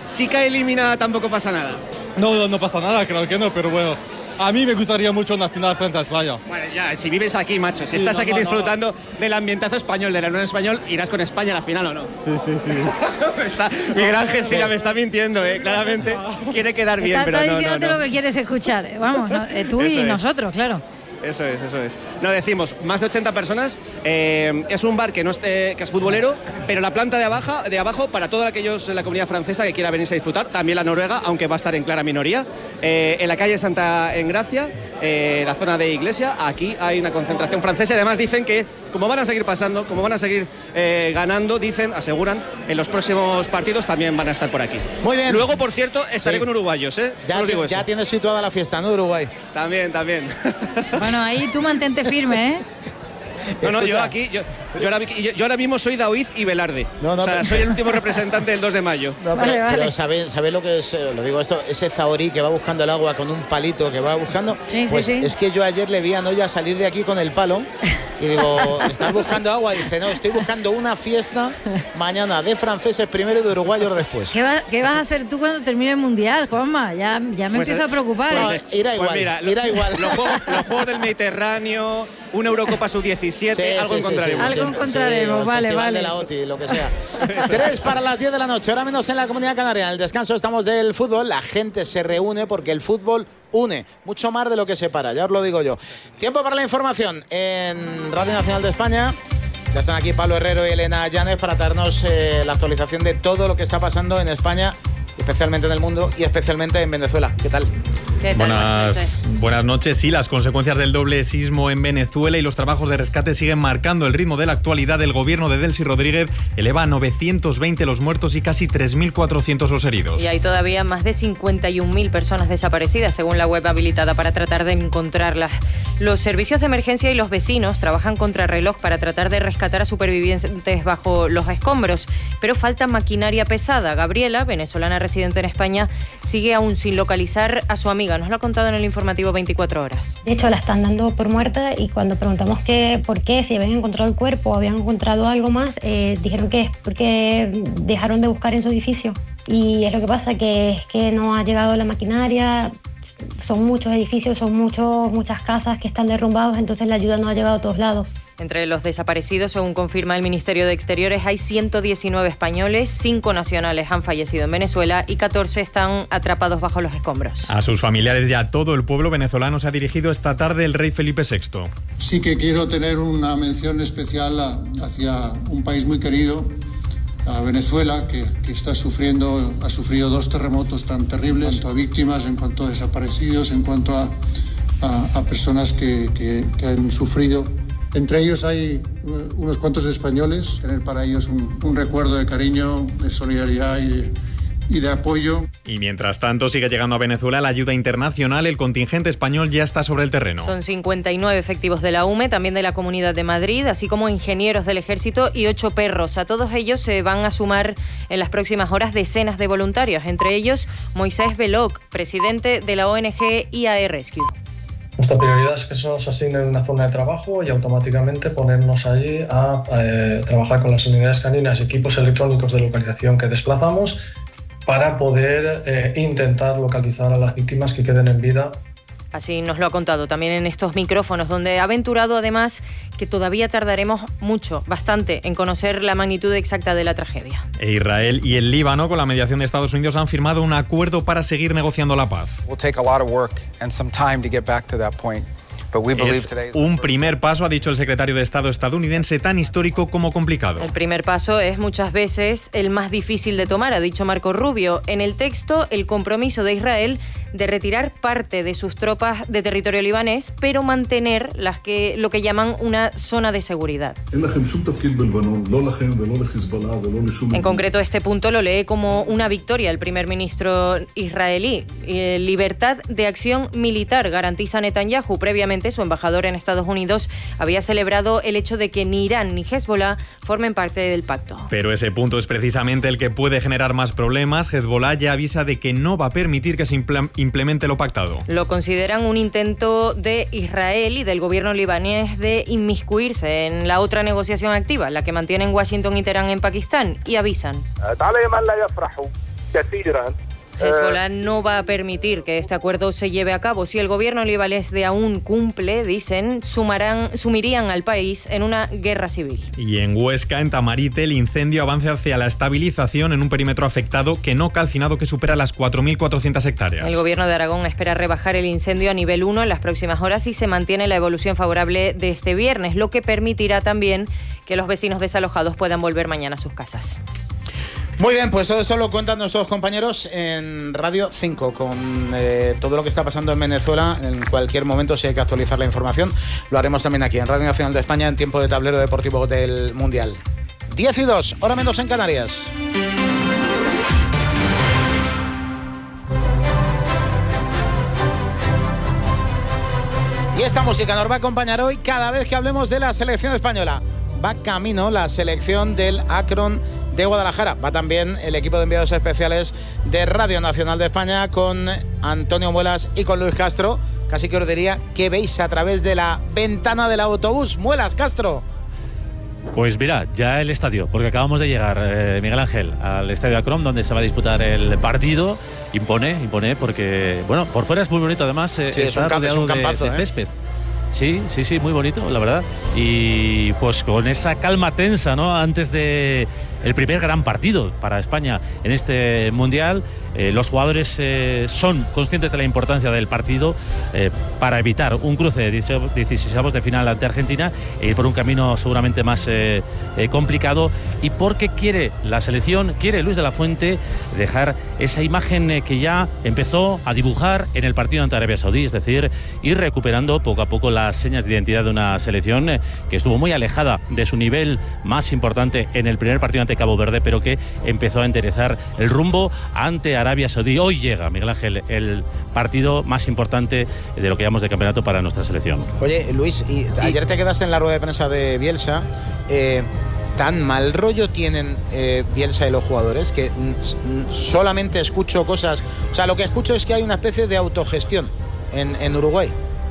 si cae eliminada tampoco pasa nada. No, no, no pasa nada, creo que no, pero bueno, a mí me gustaría mucho una final Francia-España. Bueno, ya, si vives aquí, macho, si sí, estás no, aquí no, disfrutando no. del ambientazo español, de la Unión Español, irás con España a la final o no. Sí, sí, sí. está, Miguel Ángel Silva me está mintiendo, ¿eh? Claramente quiere quedar bien, está, pero está no, diciéndote no, no. lo que quieres escuchar. Vamos, no, eh, tú Eso y es. nosotros, claro. Eso es, eso es. No, decimos, más de ochenta personas. Eh, es un bar que, no esté, que es futbolero, pero la planta de abajo, de abajo, para todos aquellos en la comunidad francesa que quiera venirse a disfrutar, también la noruega, aunque va a estar en clara minoría. Eh, en la calle Santa Engracia, eh, la zona de Iglesia, aquí hay una concentración francesa y además dicen que, como van a seguir pasando, como van a seguir eh, ganando, dicen, aseguran, en los próximos partidos también van a estar por aquí. Muy bien. Luego, por cierto, estaré Sí. con uruguayos, ¿eh? Ya, Solo digo ti- ya eso. tienes situada la fiesta, ¿no, Uruguay? También, también. Bueno, ahí tú mantente firme, ¿eh? No, no, yo Escucha. aquí, yo, yo, ahora, yo- yo ahora mismo soy Daoiz y Velarde. No, no, o sea, pero- soy el último representante del dos de mayo. No, Vale, pero, vale. pero ¿sabéis sabe lo que es? eh, Lo digo esto, ese zahorí que va buscando el agua con un palito que va buscando. Sí, sí, pues sí. es que yo ayer le vi a Noya salir de aquí con el palo y digo, ¿estás buscando agua? Dice, no, estoy buscando una fiesta mañana de franceses primero y de uruguayos después. ¿Qué, va- qué vas a hacer tú cuando termine el Mundial, Juanma? Ya, ya me Pues, empiezo a preocupar. No, ¿eh? irá igual, Pues mira, irá igual. Los juegos, los juegos del Mediterráneo, una Eurocopa sub diecisiete, Sí, algo sí, sí, encontraremos. sí, Algo sí, encontraremos, o el vale, Festival vale. de la O T I, lo que sea. Tres para las diez de la noche, ahora menos en la Comunidad Canaria. En el descanso estamos del fútbol, la gente se reúne porque el fútbol une, mucho más de lo que separa, ya os lo digo yo. Tiempo para la información en Radio Nacional de España. Ya están aquí Pablo Herrero y Elena Llanes para darnos eh, la actualización de todo lo que está pasando en España, especialmente en el mundo y especialmente en Venezuela. ¿Qué tal? ¿Qué tal? Buenas, buenas noches. Sí, las consecuencias del doble sismo en Venezuela y los trabajos de rescate siguen marcando el ritmo de la actualidad. El gobierno de Delcy Rodríguez eleva a novecientos veinte los muertos y casi tres mil cuatrocientos los heridos. Y hay todavía más de cincuenta y un mil personas desaparecidas, según la web habilitada para tratar de encontrarlas. Los servicios de emergencia y los vecinos trabajan contra reloj para tratar de rescatar a supervivientes bajo los escombros, pero falta maquinaria pesada. Gabriela, venezolana residente en España, sigue aún sin localizar a su amiga. Nos lo ha contado en el informativo veinticuatro horas. De hecho, la están dando por muerta y cuando preguntamos qué, por qué, si habían encontrado el cuerpo o habían encontrado algo más, eh, dijeron que es porque dejaron de buscar en su edificio. Y es lo que pasa, que es que no ha llegado la maquinaria, son muchos edificios, son muchos, muchas casas que están derrumbados, entonces la ayuda no ha llegado a todos lados. Entre los desaparecidos, según confirma el Ministerio de Exteriores, hay ciento diecinueve españoles, cinco nacionales han fallecido en Venezuela y catorce están atrapados bajo los escombros. A sus familiares y a todo el pueblo venezolano se ha dirigido esta tarde el rey Felipe sexto. Sí que quiero tener una mención especial a, hacia un país muy querido, a Venezuela, que, que está sufriendo, ha sufrido dos terremotos tan terribles, en cuanto a víctimas, en cuanto a desaparecidos, en cuanto a, a, a personas que, que, que han sufrido. Entre ellos hay unos cuantos españoles, tener para ellos un, un recuerdo de cariño, de solidaridad y de, y de apoyo. Y mientras tanto sigue llegando a Venezuela la ayuda internacional. El contingente español ya está sobre el terreno. Son cincuenta y nueve efectivos de la U M E, también de la Comunidad de Madrid, así como ingenieros del Ejército y ocho perros. A todos ellos se van a sumar en las próximas horas decenas de voluntarios, entre ellos Moisés Belloc, presidente de la O N G I A E Rescue. Nuestra prioridad es que se nos asigne una zona de trabajo y automáticamente ponernos allí a eh, trabajar con las unidades caninas y equipos electrónicos de localización que desplazamos para poder eh, intentar localizar a las víctimas que queden en vida. Así nos lo ha contado también en estos micrófonos, donde ha aventurado además que todavía tardaremos mucho, bastante, en conocer la magnitud exacta de la tragedia. E Israel y el Líbano, con la mediación de Estados Unidos, han firmado un acuerdo para seguir negociando la paz. Will take a lot of work and some time to get back to that point. But we believe Es today is un primer paso, ha dicho el secretario de Estado estadounidense, tan histórico como complicado. El primer paso es muchas veces el más difícil de tomar, ha dicho Marco Rubio. En el texto, el compromiso de Israel de retirar parte de sus tropas de territorio libanés, pero mantener las que, lo que llaman una zona de seguridad. En concreto, este punto lo lee como una victoria el primer ministro israelí. Eh, libertad de acción militar, garantiza Netanyahu. Previamente, su embajador en Estados Unidos había celebrado el hecho de que ni Irán ni Hezbollah formen parte del pacto. Pero ese punto es precisamente el que puede generar más problemas. Hezbollah ya avisa de que no va a permitir que se implemente lo pactado. Lo consideran un intento de Israel y del gobierno libanés de inmiscuirse en la otra negociación activa, la que mantienen Washington y Teherán en Pakistán, y avisan. كثيرا. Hezbollah no va a permitir que este acuerdo se lleve a cabo. Si el gobierno libanés de aún cumple, dicen, sumarán, sumirían al país en una guerra civil. Y en Huesca, en Tamarite, el incendio avanza hacia la estabilización en un perímetro afectado que no calcinado que supera las cuatro mil cuatrocientas hectáreas. El gobierno de Aragón espera rebajar el incendio a nivel uno en las próximas horas y se mantiene la evolución favorable de este viernes, lo que permitirá también que los vecinos desalojados puedan volver mañana a sus casas. Muy bien, pues todo eso lo cuentan nuestros compañeros en Radio cinco con eh, todo lo que está pasando en Venezuela. En cualquier momento, si hay que actualizar la información, lo haremos también aquí en Radio Nacional de España en tiempo de tablero deportivo del Mundial. diez y dos, hora menos en Canarias. Y esta música nos va a acompañar hoy cada vez que hablemos de la selección española. Va camino la selección del Akron de Guadalajara. Va también el equipo de enviados especiales de Radio Nacional de España con Antonio Muelas y con Luis Castro. Casi que os diría, ¿qué veis a través de la ventana del autobús? Muelas, Castro. Pues mira, ya el estadio, porque acabamos de llegar, eh, Miguel Ángel, al estadio Akron, donde se va a disputar el partido. Impone, impone, porque, bueno, por fuera es muy bonito, además, eh, sí, está es un rodeado es un campazo, de, de ¿eh? césped. Sí, sí, sí, muy bonito, la verdad. Y pues con esa calma tensa, ¿no? Antes de el primer gran partido para España en este Mundial, eh, los jugadores eh, son conscientes de la importancia del partido eh, para evitar un cruce de dieciseisavos de final ante Argentina e ir por un camino seguramente más eh, eh, complicado, y porque quiere la selección, quiere Luis de la Fuente dejar esa imagen eh, que ya empezó a dibujar en el partido ante Arabia Saudí, es decir, ir recuperando poco a poco las señas de identidad de una selección eh, que estuvo muy alejada de su nivel más importante en el primer partido ante Cabo Verde, pero que empezó a enderezar el rumbo ante Arabia Saudí. Hoy llega, Miguel Ángel, el partido más importante de lo que llamamos de campeonato para nuestra selección. Oye, Luis, y ayer te quedaste en la rueda de prensa de Bielsa. Eh, ¿Tan mal rollo tienen eh, Bielsa y los jugadores que mm, solamente escucho cosas? O sea, lo que escucho es que hay una especie de autogestión en, en Uruguay.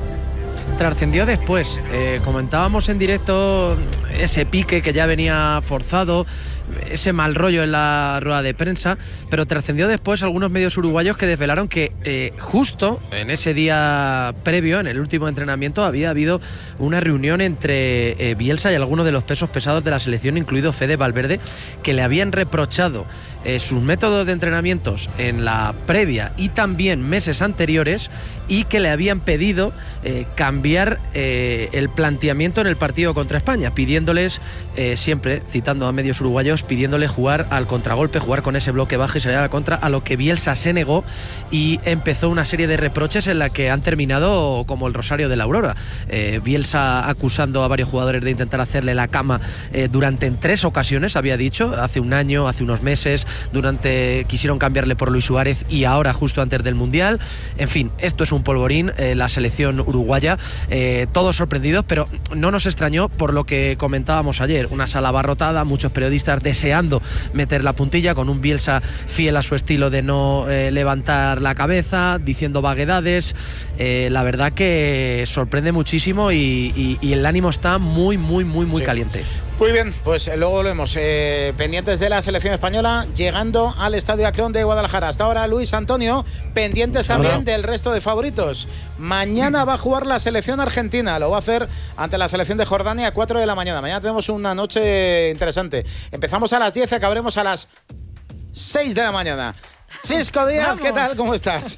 Trascendió después. Eh, comentábamos en directo ese pique que ya venía forzado, ese mal rollo en la rueda de prensa, pero trascendió después algunos medios uruguayos que desvelaron que eh, justo en ese día previo, en el último entrenamiento, había habido una reunión entre eh, Bielsa y algunos de los pesos pesados de la selección, incluido Fede Valverde, que le habían reprochado eh, sus métodos de entrenamientos en la previa y también meses anteriores, y que le habían pedido eh, cambiar eh, el planteamiento en el partido contra España, pidiéndoles, eh, siempre citando a medios uruguayos, pidiéndole jugar al contragolpe, jugar con ese bloque bajo y salir a la contra, a lo que Bielsa se negó y empezó una serie de reproches en la que han terminado como el rosario de la aurora. Eh, Bielsa acusando a varios jugadores de intentar hacerle la cama eh, durante en tres ocasiones, había dicho, hace un año, hace unos meses, durante quisieron cambiarle por Luis Suárez y ahora justo antes del Mundial. En fin, esto es un polvorín, eh, la selección uruguaya, eh, todos sorprendidos, pero no nos extrañó por lo que comentábamos ayer, una sala abarrotada, muchos periodistas deseando meter la puntilla, con un Bielsa fiel a su estilo de no eh, levantar la cabeza, diciendo vaguedades. Eh, la verdad que sorprende muchísimo y, y, y el ánimo está muy, muy, muy, muy sí. caliente. Muy bien, pues luego lo vemos. Eh, pendientes de la selección española llegando al Estadio Akron de Guadalajara. Hasta ahora, Luis Antonio, pendientes también Hola. del resto de favoritos. Mañana va a jugar la selección argentina. Lo va a hacer ante la selección de Jordania a cuatro de la mañana. Mañana tenemos una noche interesante. Empezamos a las diez y acabaremos a las seis de la mañana. Chisco Díaz, Vamos. ¿qué tal? ¿Cómo estás?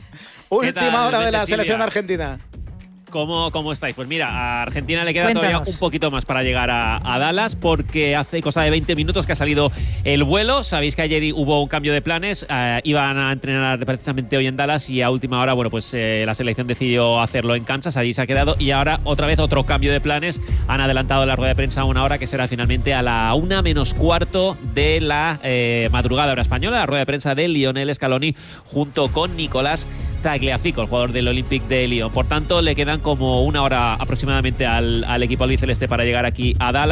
Última hora de la selección argentina. ¿Cómo, ¿Cómo estáis? Pues mira, a Argentina le queda Cuéntanos. todavía un poquito más para llegar a, a Dallas, porque hace cosa de veinte minutos que ha salido el vuelo. Sabéis que ayer hubo un cambio de planes, eh, iban a entrenar precisamente hoy en Dallas y a última hora, bueno, pues eh, la selección decidió hacerlo en Kansas, allí se ha quedado, y ahora otra vez otro cambio de planes. Han adelantado la rueda de prensa a una hora que será finalmente a la una menos cuarto de la eh, madrugada hora española, la rueda de prensa de Lionel Scaloni junto con Nicolás Tagliafico, el jugador del Olympique de Lyon. Por tanto, le quedan como una hora aproximadamente al, al equipo albiceleste para llegar aquí a Dallas,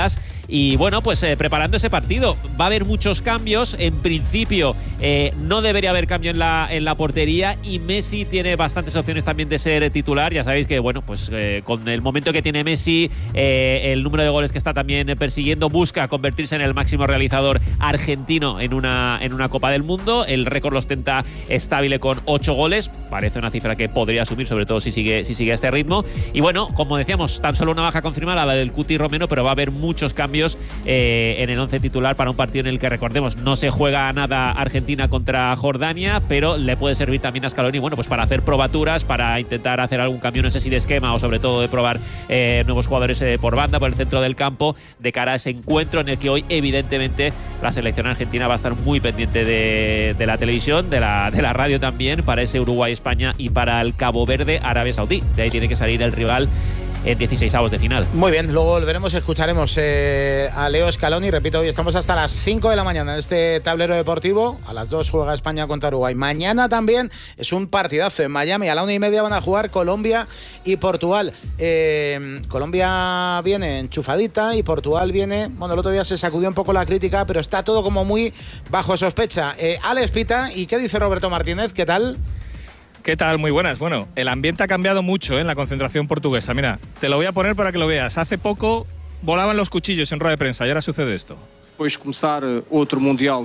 y bueno, pues eh, preparando ese partido. Va a haber muchos cambios. En principio eh, no debería haber cambio en la, en la portería, y Messi tiene bastantes opciones también de ser titular. Ya sabéis que bueno, pues eh, con el momento que tiene Messi, eh, el número de goles que está también persiguiendo, busca convertirse en el máximo realizador argentino en una, en una Copa del Mundo. El récord lo ostenta estable con ocho goles. Parece una cifra que podría asumir, sobre todo si sigue, si sigue a este ritmo. Y bueno, como decíamos, tan solo una baja confirmada, la del Cuti Romero, pero va a haber muchos cambios eh, en el once titular para un partido en el que, recordemos, no se juega nada Argentina contra Jordania, pero le puede servir también a Scaloni, bueno, pues para hacer probaturas, para intentar hacer algún cambio, no sé si de esquema o sobre todo de probar eh, nuevos jugadores eh, por banda, por el centro del campo, de cara a ese encuentro en el que hoy, evidentemente, la selección argentina va a estar muy pendiente de, de la televisión, de la, de la radio también, para ese Uruguay-España y para el Cabo Verde-Arabia Saudí. De ahí tiene que salir el rival en dieciseisavos de final. Muy bien, luego volveremos, escucharemos eh, a Leo Scaloni. Repito, hoy estamos hasta las cinco de la mañana en este tablero deportivo. A las dos juega España contra Uruguay. Mañana también es un partidazo en Miami. A la una y media van a jugar Colombia y Portugal. Eh, Colombia viene enchufadita y Portugal viene... Bueno, el otro día se sacudió un poco la crítica, pero está todo como muy bajo sospecha. Eh, Alex Pita, ¿y qué dice Roberto Martínez? ¿Qué tal? ¿Qué tal? Muy buenas. Bueno, el ambiente ha cambiado mucho ¿eh? en la concentración portuguesa. Mira, te lo voy a poner para que lo veas. Hace poco volaban los cuchillos en rueda de prensa y ahora sucede esto. Después de comenzar otro mundial,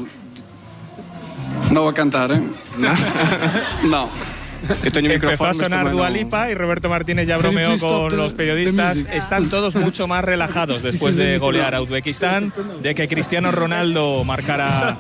no va a cantar, ¿eh? No. Empezó a sonar Dua Lipa y Roberto Martínez ya bromeó con los periodistas. Están todos mucho más relajados después de golear a Uzbekistán, de que Cristiano Ronaldo marcara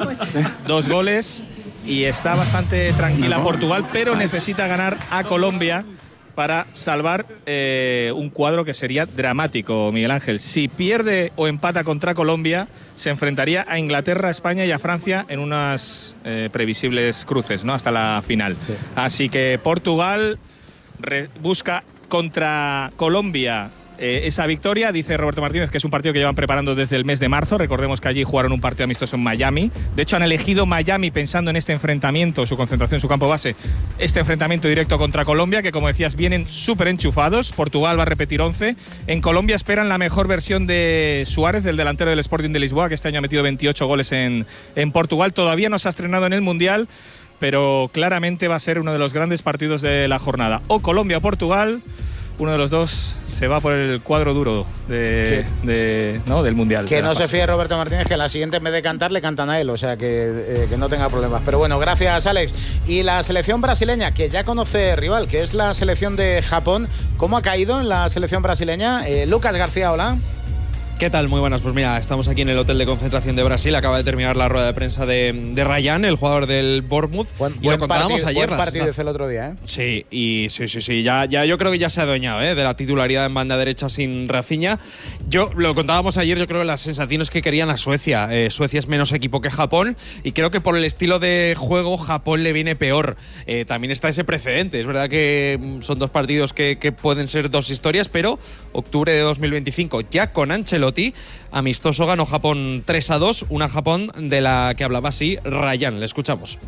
dos goles. Y está bastante tranquila Portugal, pero necesita ganar a Colombia para salvar eh, un cuadro que sería dramático, Miguel Ángel. Si pierde o empata contra Colombia, se enfrentaría a Inglaterra, a España y a Francia en unas eh, previsibles cruces, ¿no? Hasta la final. Sí. Así que Portugal re- busca contra Colombia Eh, esa victoria. Dice Roberto Martínez que es un partido que llevan preparando desde el mes de marzo. Recordemos que allí jugaron un partido amistoso en Miami. De hecho, han elegido Miami pensando en este enfrentamiento, su concentración, su campo base, este enfrentamiento directo contra Colombia, que como decías, vienen súper enchufados. Portugal va a repetir once. En Colombia esperan la mejor versión de Suárez, del delantero del Sporting de Lisboa, que este año ha metido veintiocho goles en, en Portugal. Todavía no se ha estrenado en el Mundial, pero claramente va a ser uno de los grandes partidos de la jornada. O Colombia o Portugal. Uno de los dos se va por el cuadro duro de, de, ¿no? del Mundial. Que de no fase. se fíe Roberto Martínez, que en la siguiente en vez de cantar le cantan a él, o sea que, eh, que no tenga problemas. Pero bueno, gracias Alex. Y la selección brasileña, que ya conoce rival, que es la selección de Japón, ¿cómo ha caído en la selección brasileña? Eh, Lucas García, hola. ¿Qué tal? Muy buenas. Pues mira, estamos aquí en el hotel de concentración de Brasil. Acaba de terminar la rueda de prensa de, de Ryan, el jugador del Bournemouth. Buen, y buen lo contábamos partido, ayer. Buen partido hizo el otro día, ¿eh? Sí, y sí, sí, sí. Ya, ya yo creo que ya se ha adueñado ¿eh? de la titularidad en banda derecha sin Rafinha. Yo lo contábamos ayer, yo creo que las sensaciones que querían a Suecia. Eh, Suecia es menos equipo que Japón y creo que por el estilo de juego Japón le viene peor. Eh, también está ese precedente. Es verdad que son dos partidos que, que pueden ser dos historias, pero octubre de dos mil veinticinco, ya con Ancelotti, amistoso ganó Japón tres a dos, una Japón de la que hablaba así Ryan. Le escuchamos.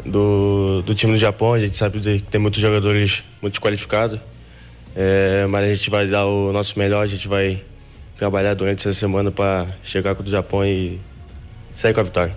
Do, do time do Japão, a gente sabe que tem muitos jogadores muito qualificados, é, mas a gente vai dar o nosso melhor, a gente vai trabalhar durante essa semana para chegar contra o Japão e sair com a vitória.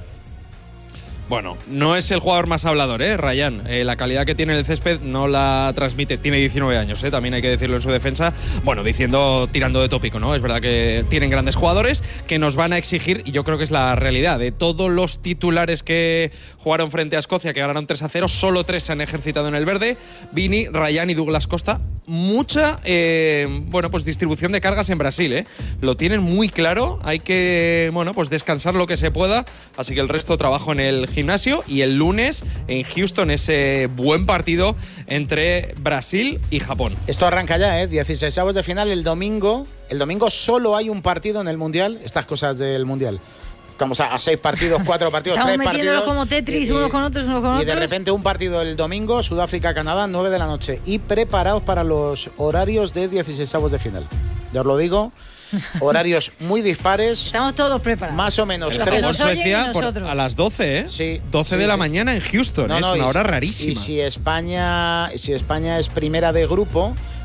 Bueno, no es el jugador más hablador, ¿eh? Ryan. Eh, la calidad que tiene en el césped no la transmite. Tiene diecinueve años, ¿eh? También hay que decirlo en su defensa. Bueno, diciendo, tirando de tópico, ¿no? Es verdad que tienen grandes jugadores que nos van a exigir, y yo creo que es la realidad, de todos los titulares que jugaron frente a Escocia, que ganaron tres a cero, solo tres se han ejercitado en el verde. Vini, Ryan y Douglas Costa. Mucha, eh, bueno, pues distribución de cargas en Brasil, ¿eh? Lo tienen muy claro. Hay que, bueno, pues descansar lo que se pueda. Así que el resto trabajo en el gimnasio, y el lunes en Houston ese buen partido entre Brasil y Japón. Esto arranca ya, ¿eh? dieciseisavos de final el domingo. El domingo solo hay un partido en el Mundial. Estas cosas del Mundial. Estamos a, a seis partidos, cuatro partidos, Estamos tres partidos. como Tetris, y, unos con otros, unos con y otros. Y de repente un partido el domingo, Sudáfrica-Canadá, nueve de la noche. Y preparaos para los horarios de dieciseisavos de final. Ya os lo digo. Horarios muy dispares. Estamos todos preparados. Más o menos. El tres. Japón Suecia por, a las doce, ¿eh? Sí. doce sí, de la sí. mañana en Houston. No, ¿eh? Es no, una hora si, rarísima. Y si España, si España es primera de grupo,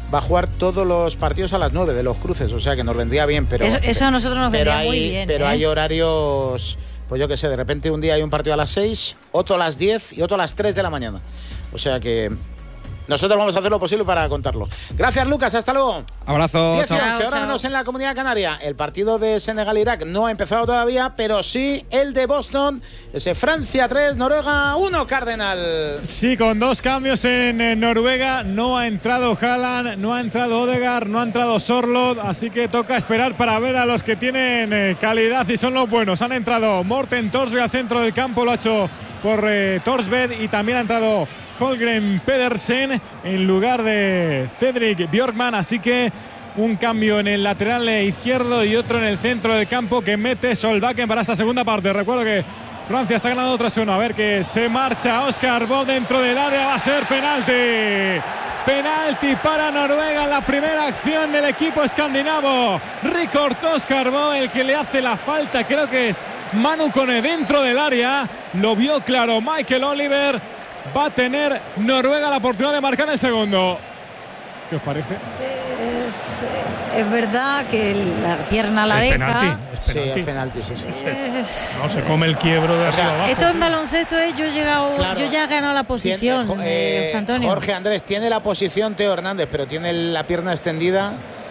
va a jugar todos los partidos a las nueve de los cruces, o sea que nos vendría bien, pero eso, eso a nosotros nos vendría hay, muy bien. Pero ¿eh? hay horarios, pues yo qué sé, de repente un día hay un partido a las seis, otro a las diez y otro a las tres de la mañana. O sea que nosotros vamos a hacer lo posible para contarlo. Gracias, Lucas, hasta luego. Abrazo. diez y once, ahora menos en la Comunidad Canaria. El partido de Senegal-Irak no ha empezado todavía, pero sí el de Boston, ese Francia tres, Noruega uno, Cardenal. Sí, con dos cambios en, en Noruega. No ha entrado Haaland, no ha entrado Odegaard, no ha entrado Sorloth, así que toca esperar para ver a los que tienen eh, calidad y son los buenos. Han entrado Morten Thorsby al centro del campo, lo ha hecho por eh, Thorsved, y también ha entrado Holgren Pedersen en lugar de Cedric Bjorkman, así que un cambio en el lateral izquierdo y otro en el centro del campo que mete Solbakken para esta segunda parte. Recuerdo que Francia está ganando tres uno. A ver que se marcha Oscar Bob dentro del área, va a ser penalti. Penalti para Noruega en la primera acción del equipo escandinavo. Recortó Oscar Bob, el que le hace la falta, creo que es Manu Kone dentro del área. Lo vio claro Michael Oliver. Va a tener Noruega la oportunidad de marcar el segundo. ¿Qué os parece? Es, es verdad que la pierna la es deja. Penalti, es penalti. Sí, es penalti, sí, sí. Es... No, se come el quiebro de o sea, arriba abajo. Esto en baloncesto es yo he llegado, claro. yo ya he ganado la posición, Tiene, eh, eh, José Antonio. Jorge Andrés tiene la posición Teo Hernández, pero tiene la pierna extendida.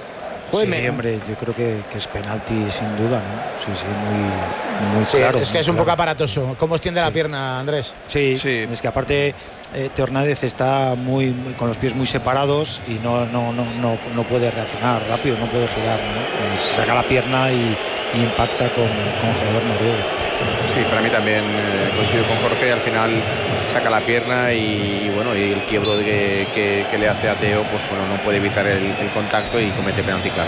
Sí, me... hombre, yo creo que, que es penalti sin duda, ¿no? Sí, sí, muy, muy sí, claro. Es que es un claro. poco aparatoso. ¿Cómo extiende sí. la pierna, Andrés? Sí, sí, es que aparte eh, Teo Hernández está muy, muy con los pies muy separados y no, no, no, no, no puede reaccionar rápido, no puede girar, ¿no? Eh, se saca la pierna y, y impacta con, con el jugador noruego. Sí, para mí también eh, coincido con Jorge, al final saca la pierna y, y bueno, y el quiebro de que, que, que le hace a Teo, pues bueno, no puede evitar el, el contacto y comete penalti claro.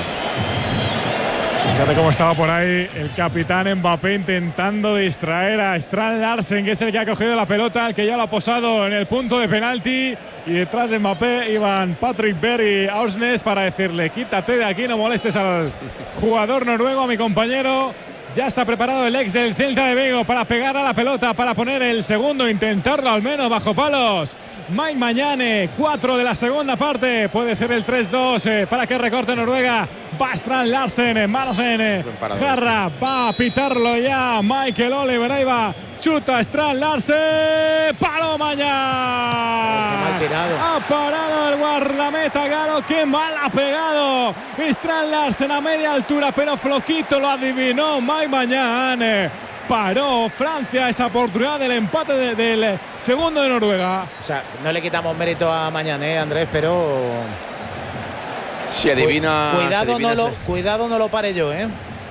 Fíjate cómo estaba por ahí el capitán Mbappé intentando distraer a Strand Larsen, que es el que ha cogido la pelota, el que ya lo ha posado en el punto de penalti, y detrás de Mbappé iban Patrick Berg y Ausnes para decirle: quítate de aquí, no molestes al jugador noruego, a mi compañero. Ya está preparado el ex del Celta de Vigo para pegar a la pelota, para poner el segundo, intentarlo al menos bajo palos. Mike Mañane, cuatro de la segunda parte, puede ser el tres dos eh, para que recorte Noruega. Va Strand Larsen, manos en eh, jarra, va a pitarlo ya Michael Oliver, ahí va, chuta Strand Larsen, palo Mañane. Qué mal tirado. Ha parado el guardameta Garo, qué mal ha pegado Strand Larsen a media altura, pero flojito lo adivinó Mike Mañane. Paró Francia esa oportunidad del empate de, del segundo de Noruega. O sea, no le quitamos mérito a Mañana, ¿eh, Andrés? Pero si adivina, cuidado, si adivina no lo, ese... cuidado no lo pare yo, ¿eh?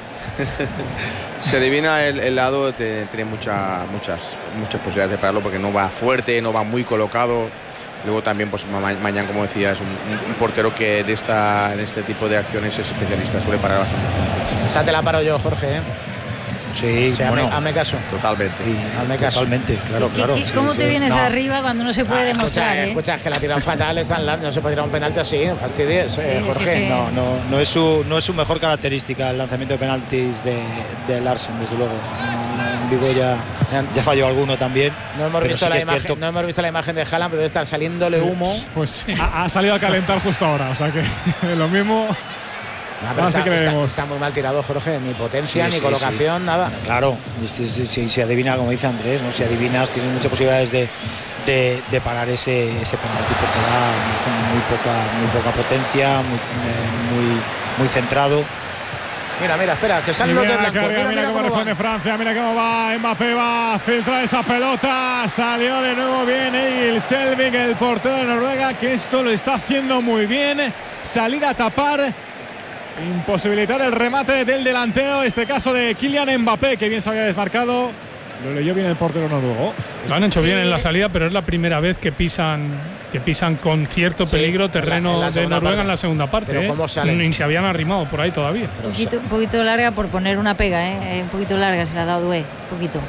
Se adivina el, el lado, te, tiene mucha, muchas, muchas posibilidades de pararlo porque no va fuerte, no va muy colocado. Luego también, pues ma mañana, como decía, es un, un portero que de esta, en este tipo de acciones es especialista, suele parar bastante. Esa te la paro yo, Jorge, ¿eh? Sí, o sea, bueno, hazme, hazme caso. Totalmente. Sí, hazme caso. Totalmente, claro, ¿Qué, claro. qué, sí, ¿Cómo sí, te vienes no. arriba cuando no se puede ah, demostrar? Escucha, ¿eh? escucha, que la tiran fatal, están no se puede tirar un penalti así, fastidies, Sí, eh, sí, Jorge. sí. No, no, no es su, no es su mejor característica el lanzamiento de penaltis de, de Larsen, desde luego. En Vigo ya, ya falló alguno también. No hemos, visto sí la es imagen, cierto. no hemos visto la imagen de Haaland, pero debe estar saliéndole Sí, humo. Pues ha, ha salido a calentar justo ahora, o sea que lo mismo. No, pero Así está, que está, veremos. está muy mal tirado, Jorge. Ni potencia, Sí, ni sí, colocación, sí. nada. Claro, si, si, si, si adivina, como dice Andrés, ¿no? Si adivinas, tienes muchas posibilidades de, de, de parar ese, ese penalti porque va con muy poca, muy poca potencia, muy, muy, muy centrado. Mira, mira, espera, que Y salen los de mira, blanco. carga, Mira, mira, mira cómo cómo responde van. Francia, mira cómo va Mbappé, va a filtrar esa pelota, salió de nuevo bien Egil Selvik, el portero de Noruega, que esto lo está haciendo muy bien, salir a tapar, imposibilitar el remate del delantero, este caso de Kylian Mbappé, que bien se había desmarcado, lo leyó bien el portero noruego. Lo han hecho Sí. bien en la salida, pero es la primera vez que pisan que pisan con cierto Sí, peligro en la- terreno en la de segunda Noruega parte. en la segunda parte. Pero ¿eh? ¿cómo salen? Ni se habían arrimado por ahí todavía. Un poquito, un poquito larga por poner una pega, ¿eh? Un poquito larga se la ha dado Due, un poquito.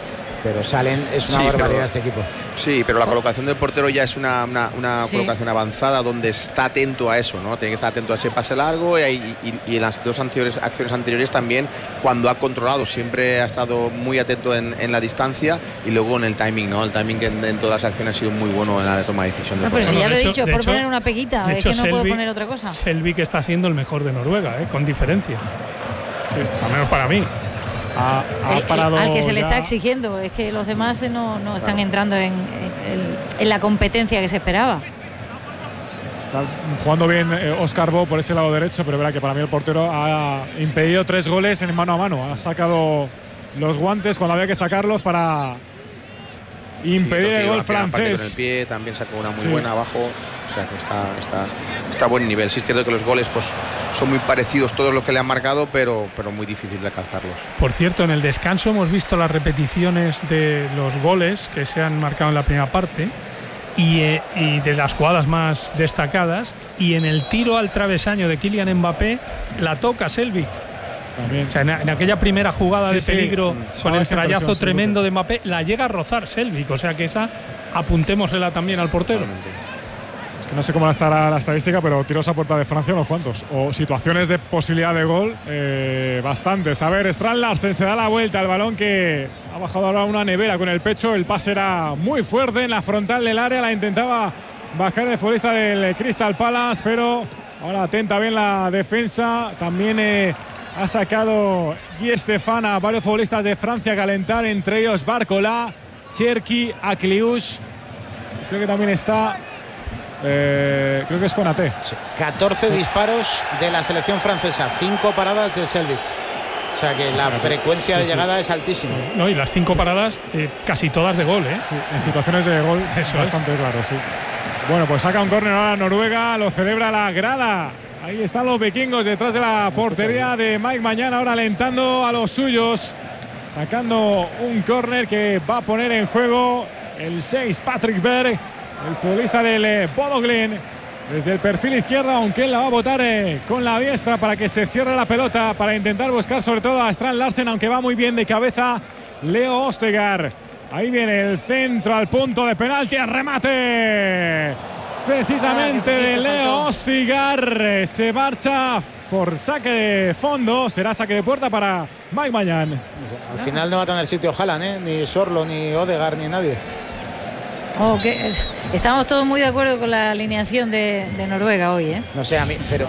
pero salen, es una Sí, barbaridad pero- este equipo. Sí, pero la colocación del portero ya es una, una, una Sí. colocación avanzada donde está atento a eso, ¿no? Tiene que estar atento a ese pase largo y, y- y en las dos anteriores, acciones anteriores también, cuando ha controlado, siempre ha estado muy atento en, en la distancia y luego en el timing, ¿no? El timing en, en todas las acciones ha sido muy bueno en la de toma de decisión. No, del pero si portero. ya lo he de hecho- dicho, de por hecho- poner una peguita, de es hecho, que no puedo Selvik- poner otra cosa. Selvik está siendo el mejor de Noruega, ¿eh? Con diferencia. Sí, al menos para mí. Ha, ha El- el- parado al que se le ya- está exigiendo, es que los demás eh, no, no están Claro. entrando en, en- en- en la competencia que se esperaba. Está jugando bien eh, Oscar Bo por ese lado derecho, pero verá que para mí el portero ha impedido tres goles en mano a mano. Ha sacado los guantes cuando había que sacarlos para impedir Toque el gol al final, parte Con el francés. pie también sacó una muy Sí. buena abajo, o sea que está, está, está a buen nivel. Sí es cierto que los goles pues, son muy parecidos todos los que le han marcado, pero, pero muy difícil de alcanzarlos. Por cierto, en el descanso hemos visto las repeticiones de los goles que se han marcado en la primera parte y, eh, y de las jugadas más destacadas. Y en el tiro al travesaño de Kylian Mbappé la toca Selvik. También. O sea, en, en aquella primera jugada Sí, de sí. peligro Mm. con Ah, el esa trayazo impresión, tremendo de Mbappé, la llega a rozar Selvik. O sea que esa apuntémoslela también al portero. Es que no sé cómo estará la estadística, pero tiros a puerta de Francia unos cuantos. O situaciones de posibilidad de gol, eh, bastantes. A ver, Strand Larsen se da la vuelta al balón que ha bajado ahora una nevera con el pecho. El pase era muy fuerte en la frontal del área. La intentaba bajar el futbolista del Crystal Palace, pero ahora atenta bien la defensa. También eh, ha sacado Guy Stefan a varios futbolistas de Francia a calentar, entre ellos Barcola, Cherki, Akliush. Creo que también está. Eh, creo que es Konaté. catorce disparos de la selección francesa, cinco paradas de Selvik. O sea que la frecuencia de Sí, sí. llegada es altísima. No, y las cinco paradas, eh, casi todas de gol, ¿eh? En situaciones de gol es Eso bastante claro, sí. Bueno, pues saca un córner ahora Noruega, lo celebra la grada. Ahí están los vikingos detrás de la portería de Mike Mañán, ahora alentando a los suyos. Sacando un córner que va a poner en juego el seis, Patrick Berg, el futbolista del eh, Bodo Glimt. Desde el perfil izquierdo, aunque él la va a botar eh, con la diestra para que se cierre la pelota, para intentar buscar sobre todo a Strand Larsen, aunque va muy bien de cabeza Leo Ostegar. Ahí viene el centro al punto de penalti, el remate precisamente Ah, qué de poquito Leo faltó. Ostigar. Eh, Se marcha por saque de fondo, será saque de puerta para Mike Mañán. Al final no va a tener sitio Haaland, ¿eh? Ni Sorlo, ni Odegaard, ni nadie. Oh, que- estamos todos muy de acuerdo con la alineación de, de Noruega hoy, ¿eh? No sé, a mí, pero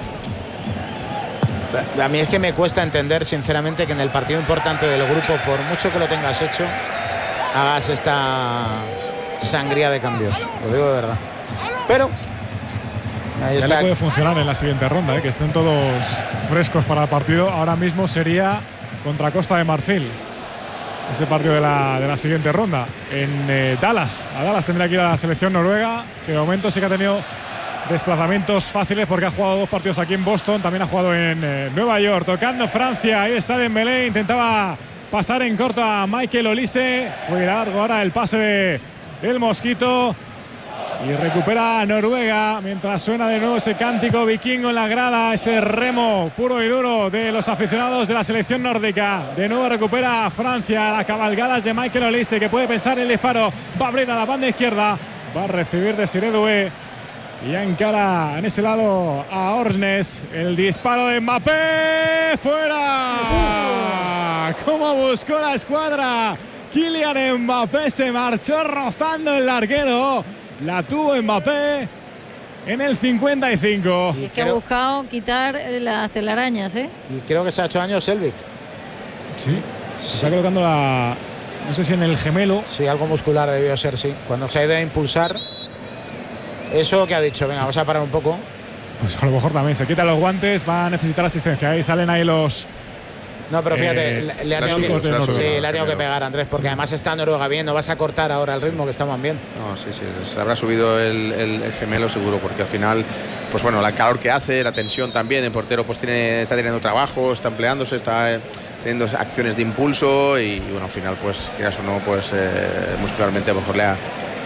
a mí es que me cuesta entender sinceramente que en el partido importante del grupo, por mucho que lo tengas hecho, hagas esta sangría de cambios. Lo digo de verdad. Pero ahí Ya está. le puede funcionar en la siguiente ronda, ¿eh? Que estén todos frescos para el partido. Ahora mismo sería contra Costa de Marfil. Ese partido de la, de la siguiente ronda en eh, Dallas. A Dallas tendrá que ir a la selección noruega, que de momento sí que ha tenido desplazamientos fáciles porque ha jugado dos partidos aquí en Boston, también ha jugado en eh, Nueva York. Tocando Francia, ahí está Dembélé, intentaba pasar en corto a Michael Olise. Fue largo ahora el pase de el Mosquito. Y recupera Noruega mientras suena de nuevo ese cántico vikingo en la grada, ese remo puro y duro de los aficionados de la selección nórdica. De nuevo recupera Francia, las cabalgadas de Michael Olise, que puede pensar el disparo, va a abrir a la banda izquierda, va a recibir de Desiré Doué y ya encara en ese lado a Orsnes. El disparo de Mbappé, fuera. ¿Cómo buscó la escuadra? Kylian Mbappé se marchó rozando el larguero. La tuvo Mbappé en el cincuenta y cinco. Es que ha buscado quitar eh, las telarañas, ¿eh? Y creo que se ha hecho años Selvik. Sí, se está colocando la. No sé si en el gemelo. Sí, algo muscular debió ser, sí. Cuando se ha ido a impulsar. Eso que ha dicho, venga, Sí. vamos a parar un poco. Pues a lo mejor también se quitan los guantes, va a necesitar asistencia. Ahí salen ahí los. No, pero fíjate, Eh, le, le ha los tenido chicos que, de Noruega, sí, le ha tenido que primero. pegar, Andrés, porque además está Noruega bien, no vas a cortar ahora el ritmo, que estaban bien. No, sí, sí, se habrá subido el, el- el gemelo seguro, porque al final, pues bueno, el calor que hace, la tensión también, el portero pues tiene, está teniendo trabajo, está empleándose, está eh, teniendo acciones de impulso y, bueno, al final, pues, quieras o no, pues eh, muscularmente a lo mejor le ha,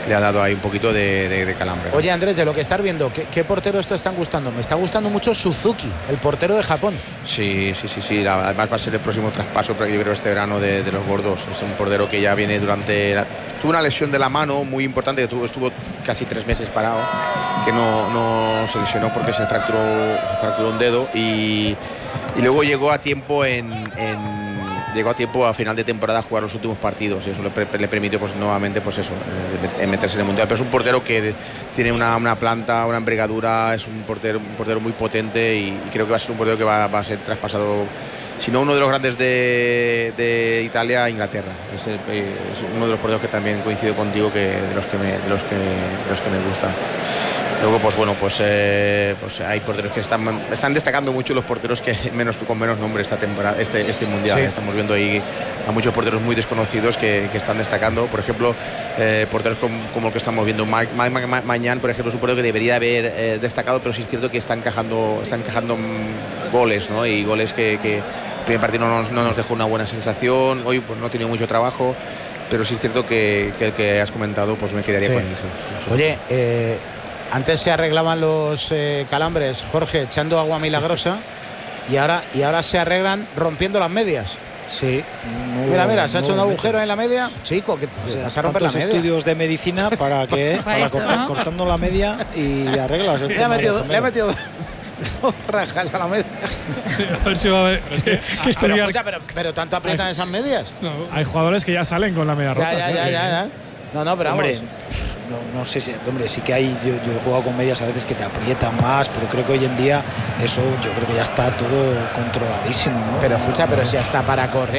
le ha dado ahí un poquito de, de, de calambre. Oye, Andrés, de lo que estás viendo, ¿qué, qué porteros te están gustando? Me está gustando mucho Suzuki, el portero de Japón. Sí, sí, sí, sí. Además va a ser el próximo traspaso, yo creo, este verano de, de los gordos. Es un portero que ya viene durante... La, tuvo una lesión de la mano muy importante, estuvo, estuvo casi tres meses parado, que no, no se lesionó porque se fracturó, se fracturó un dedo y, y luego llegó a tiempo en... en llegó a tiempo a final de temporada a jugar los últimos partidos y eso le, le permitió pues nuevamente pues eso eh, meterse en el mundial, pero es un portero que tiene una, una planta, una envergadura, es un portero, un portero muy potente y, y creo que va a ser un portero que va, va a ser traspasado, si no uno de los grandes de, de Italia a Inglaterra. Es, el, es uno de los porteros que también coincido contigo que de los que me, de los que, de los que me gustan. Luego, pues bueno, pues, eh, pues hay porteros que están, están destacando mucho, los porteros que menos, con menos nombre esta temporada, este, este mundial. Sí. Estamos viendo ahí a muchos porteros muy desconocidos que, que están destacando. Por ejemplo, eh, porteros como, como el que estamos viendo, Mike, Mike Maignan, por ejemplo, es un portero que debería haber eh, destacado, pero sí es cierto que está encajando, está encajando goles, ¿no? Y goles que, que el primer partido no nos, no nos dejó una buena sensación. Hoy pues, no ha tenido mucho trabajo, pero sí es cierto que, que el que has comentado, pues me quedaría sí. con él. Sí. Oye, eh, antes se arreglaban los eh, calambres, Jorge, echando agua milagrosa y ahora, y ahora se arreglan rompiendo las medias. Sí. No, mira, mira, se ha hecho un agujero en la media. Chico, que o sea, vas a romper la media. Estudios de medicina para que para, para esto, cortar, ¿no? Cortando la media y arreglas. Le ha metido, le ha metido dos rajas a la media. A ver si va a haber. Es que, que estudiar. Pero, escucha, pero, pero tanto aprietan hay, esas medias. No, hay jugadores que ya salen con la media rota. Ya, ya, ya, ya, ya. No, no, pero hombre, vamos. No, no sé si, hombre, sí que hay, yo, yo he jugado con medias a veces que te aprietan más, pero creo que hoy en día eso yo creo que ya está todo controladísimo, ¿no? Pero escucha, pero si hasta para correr,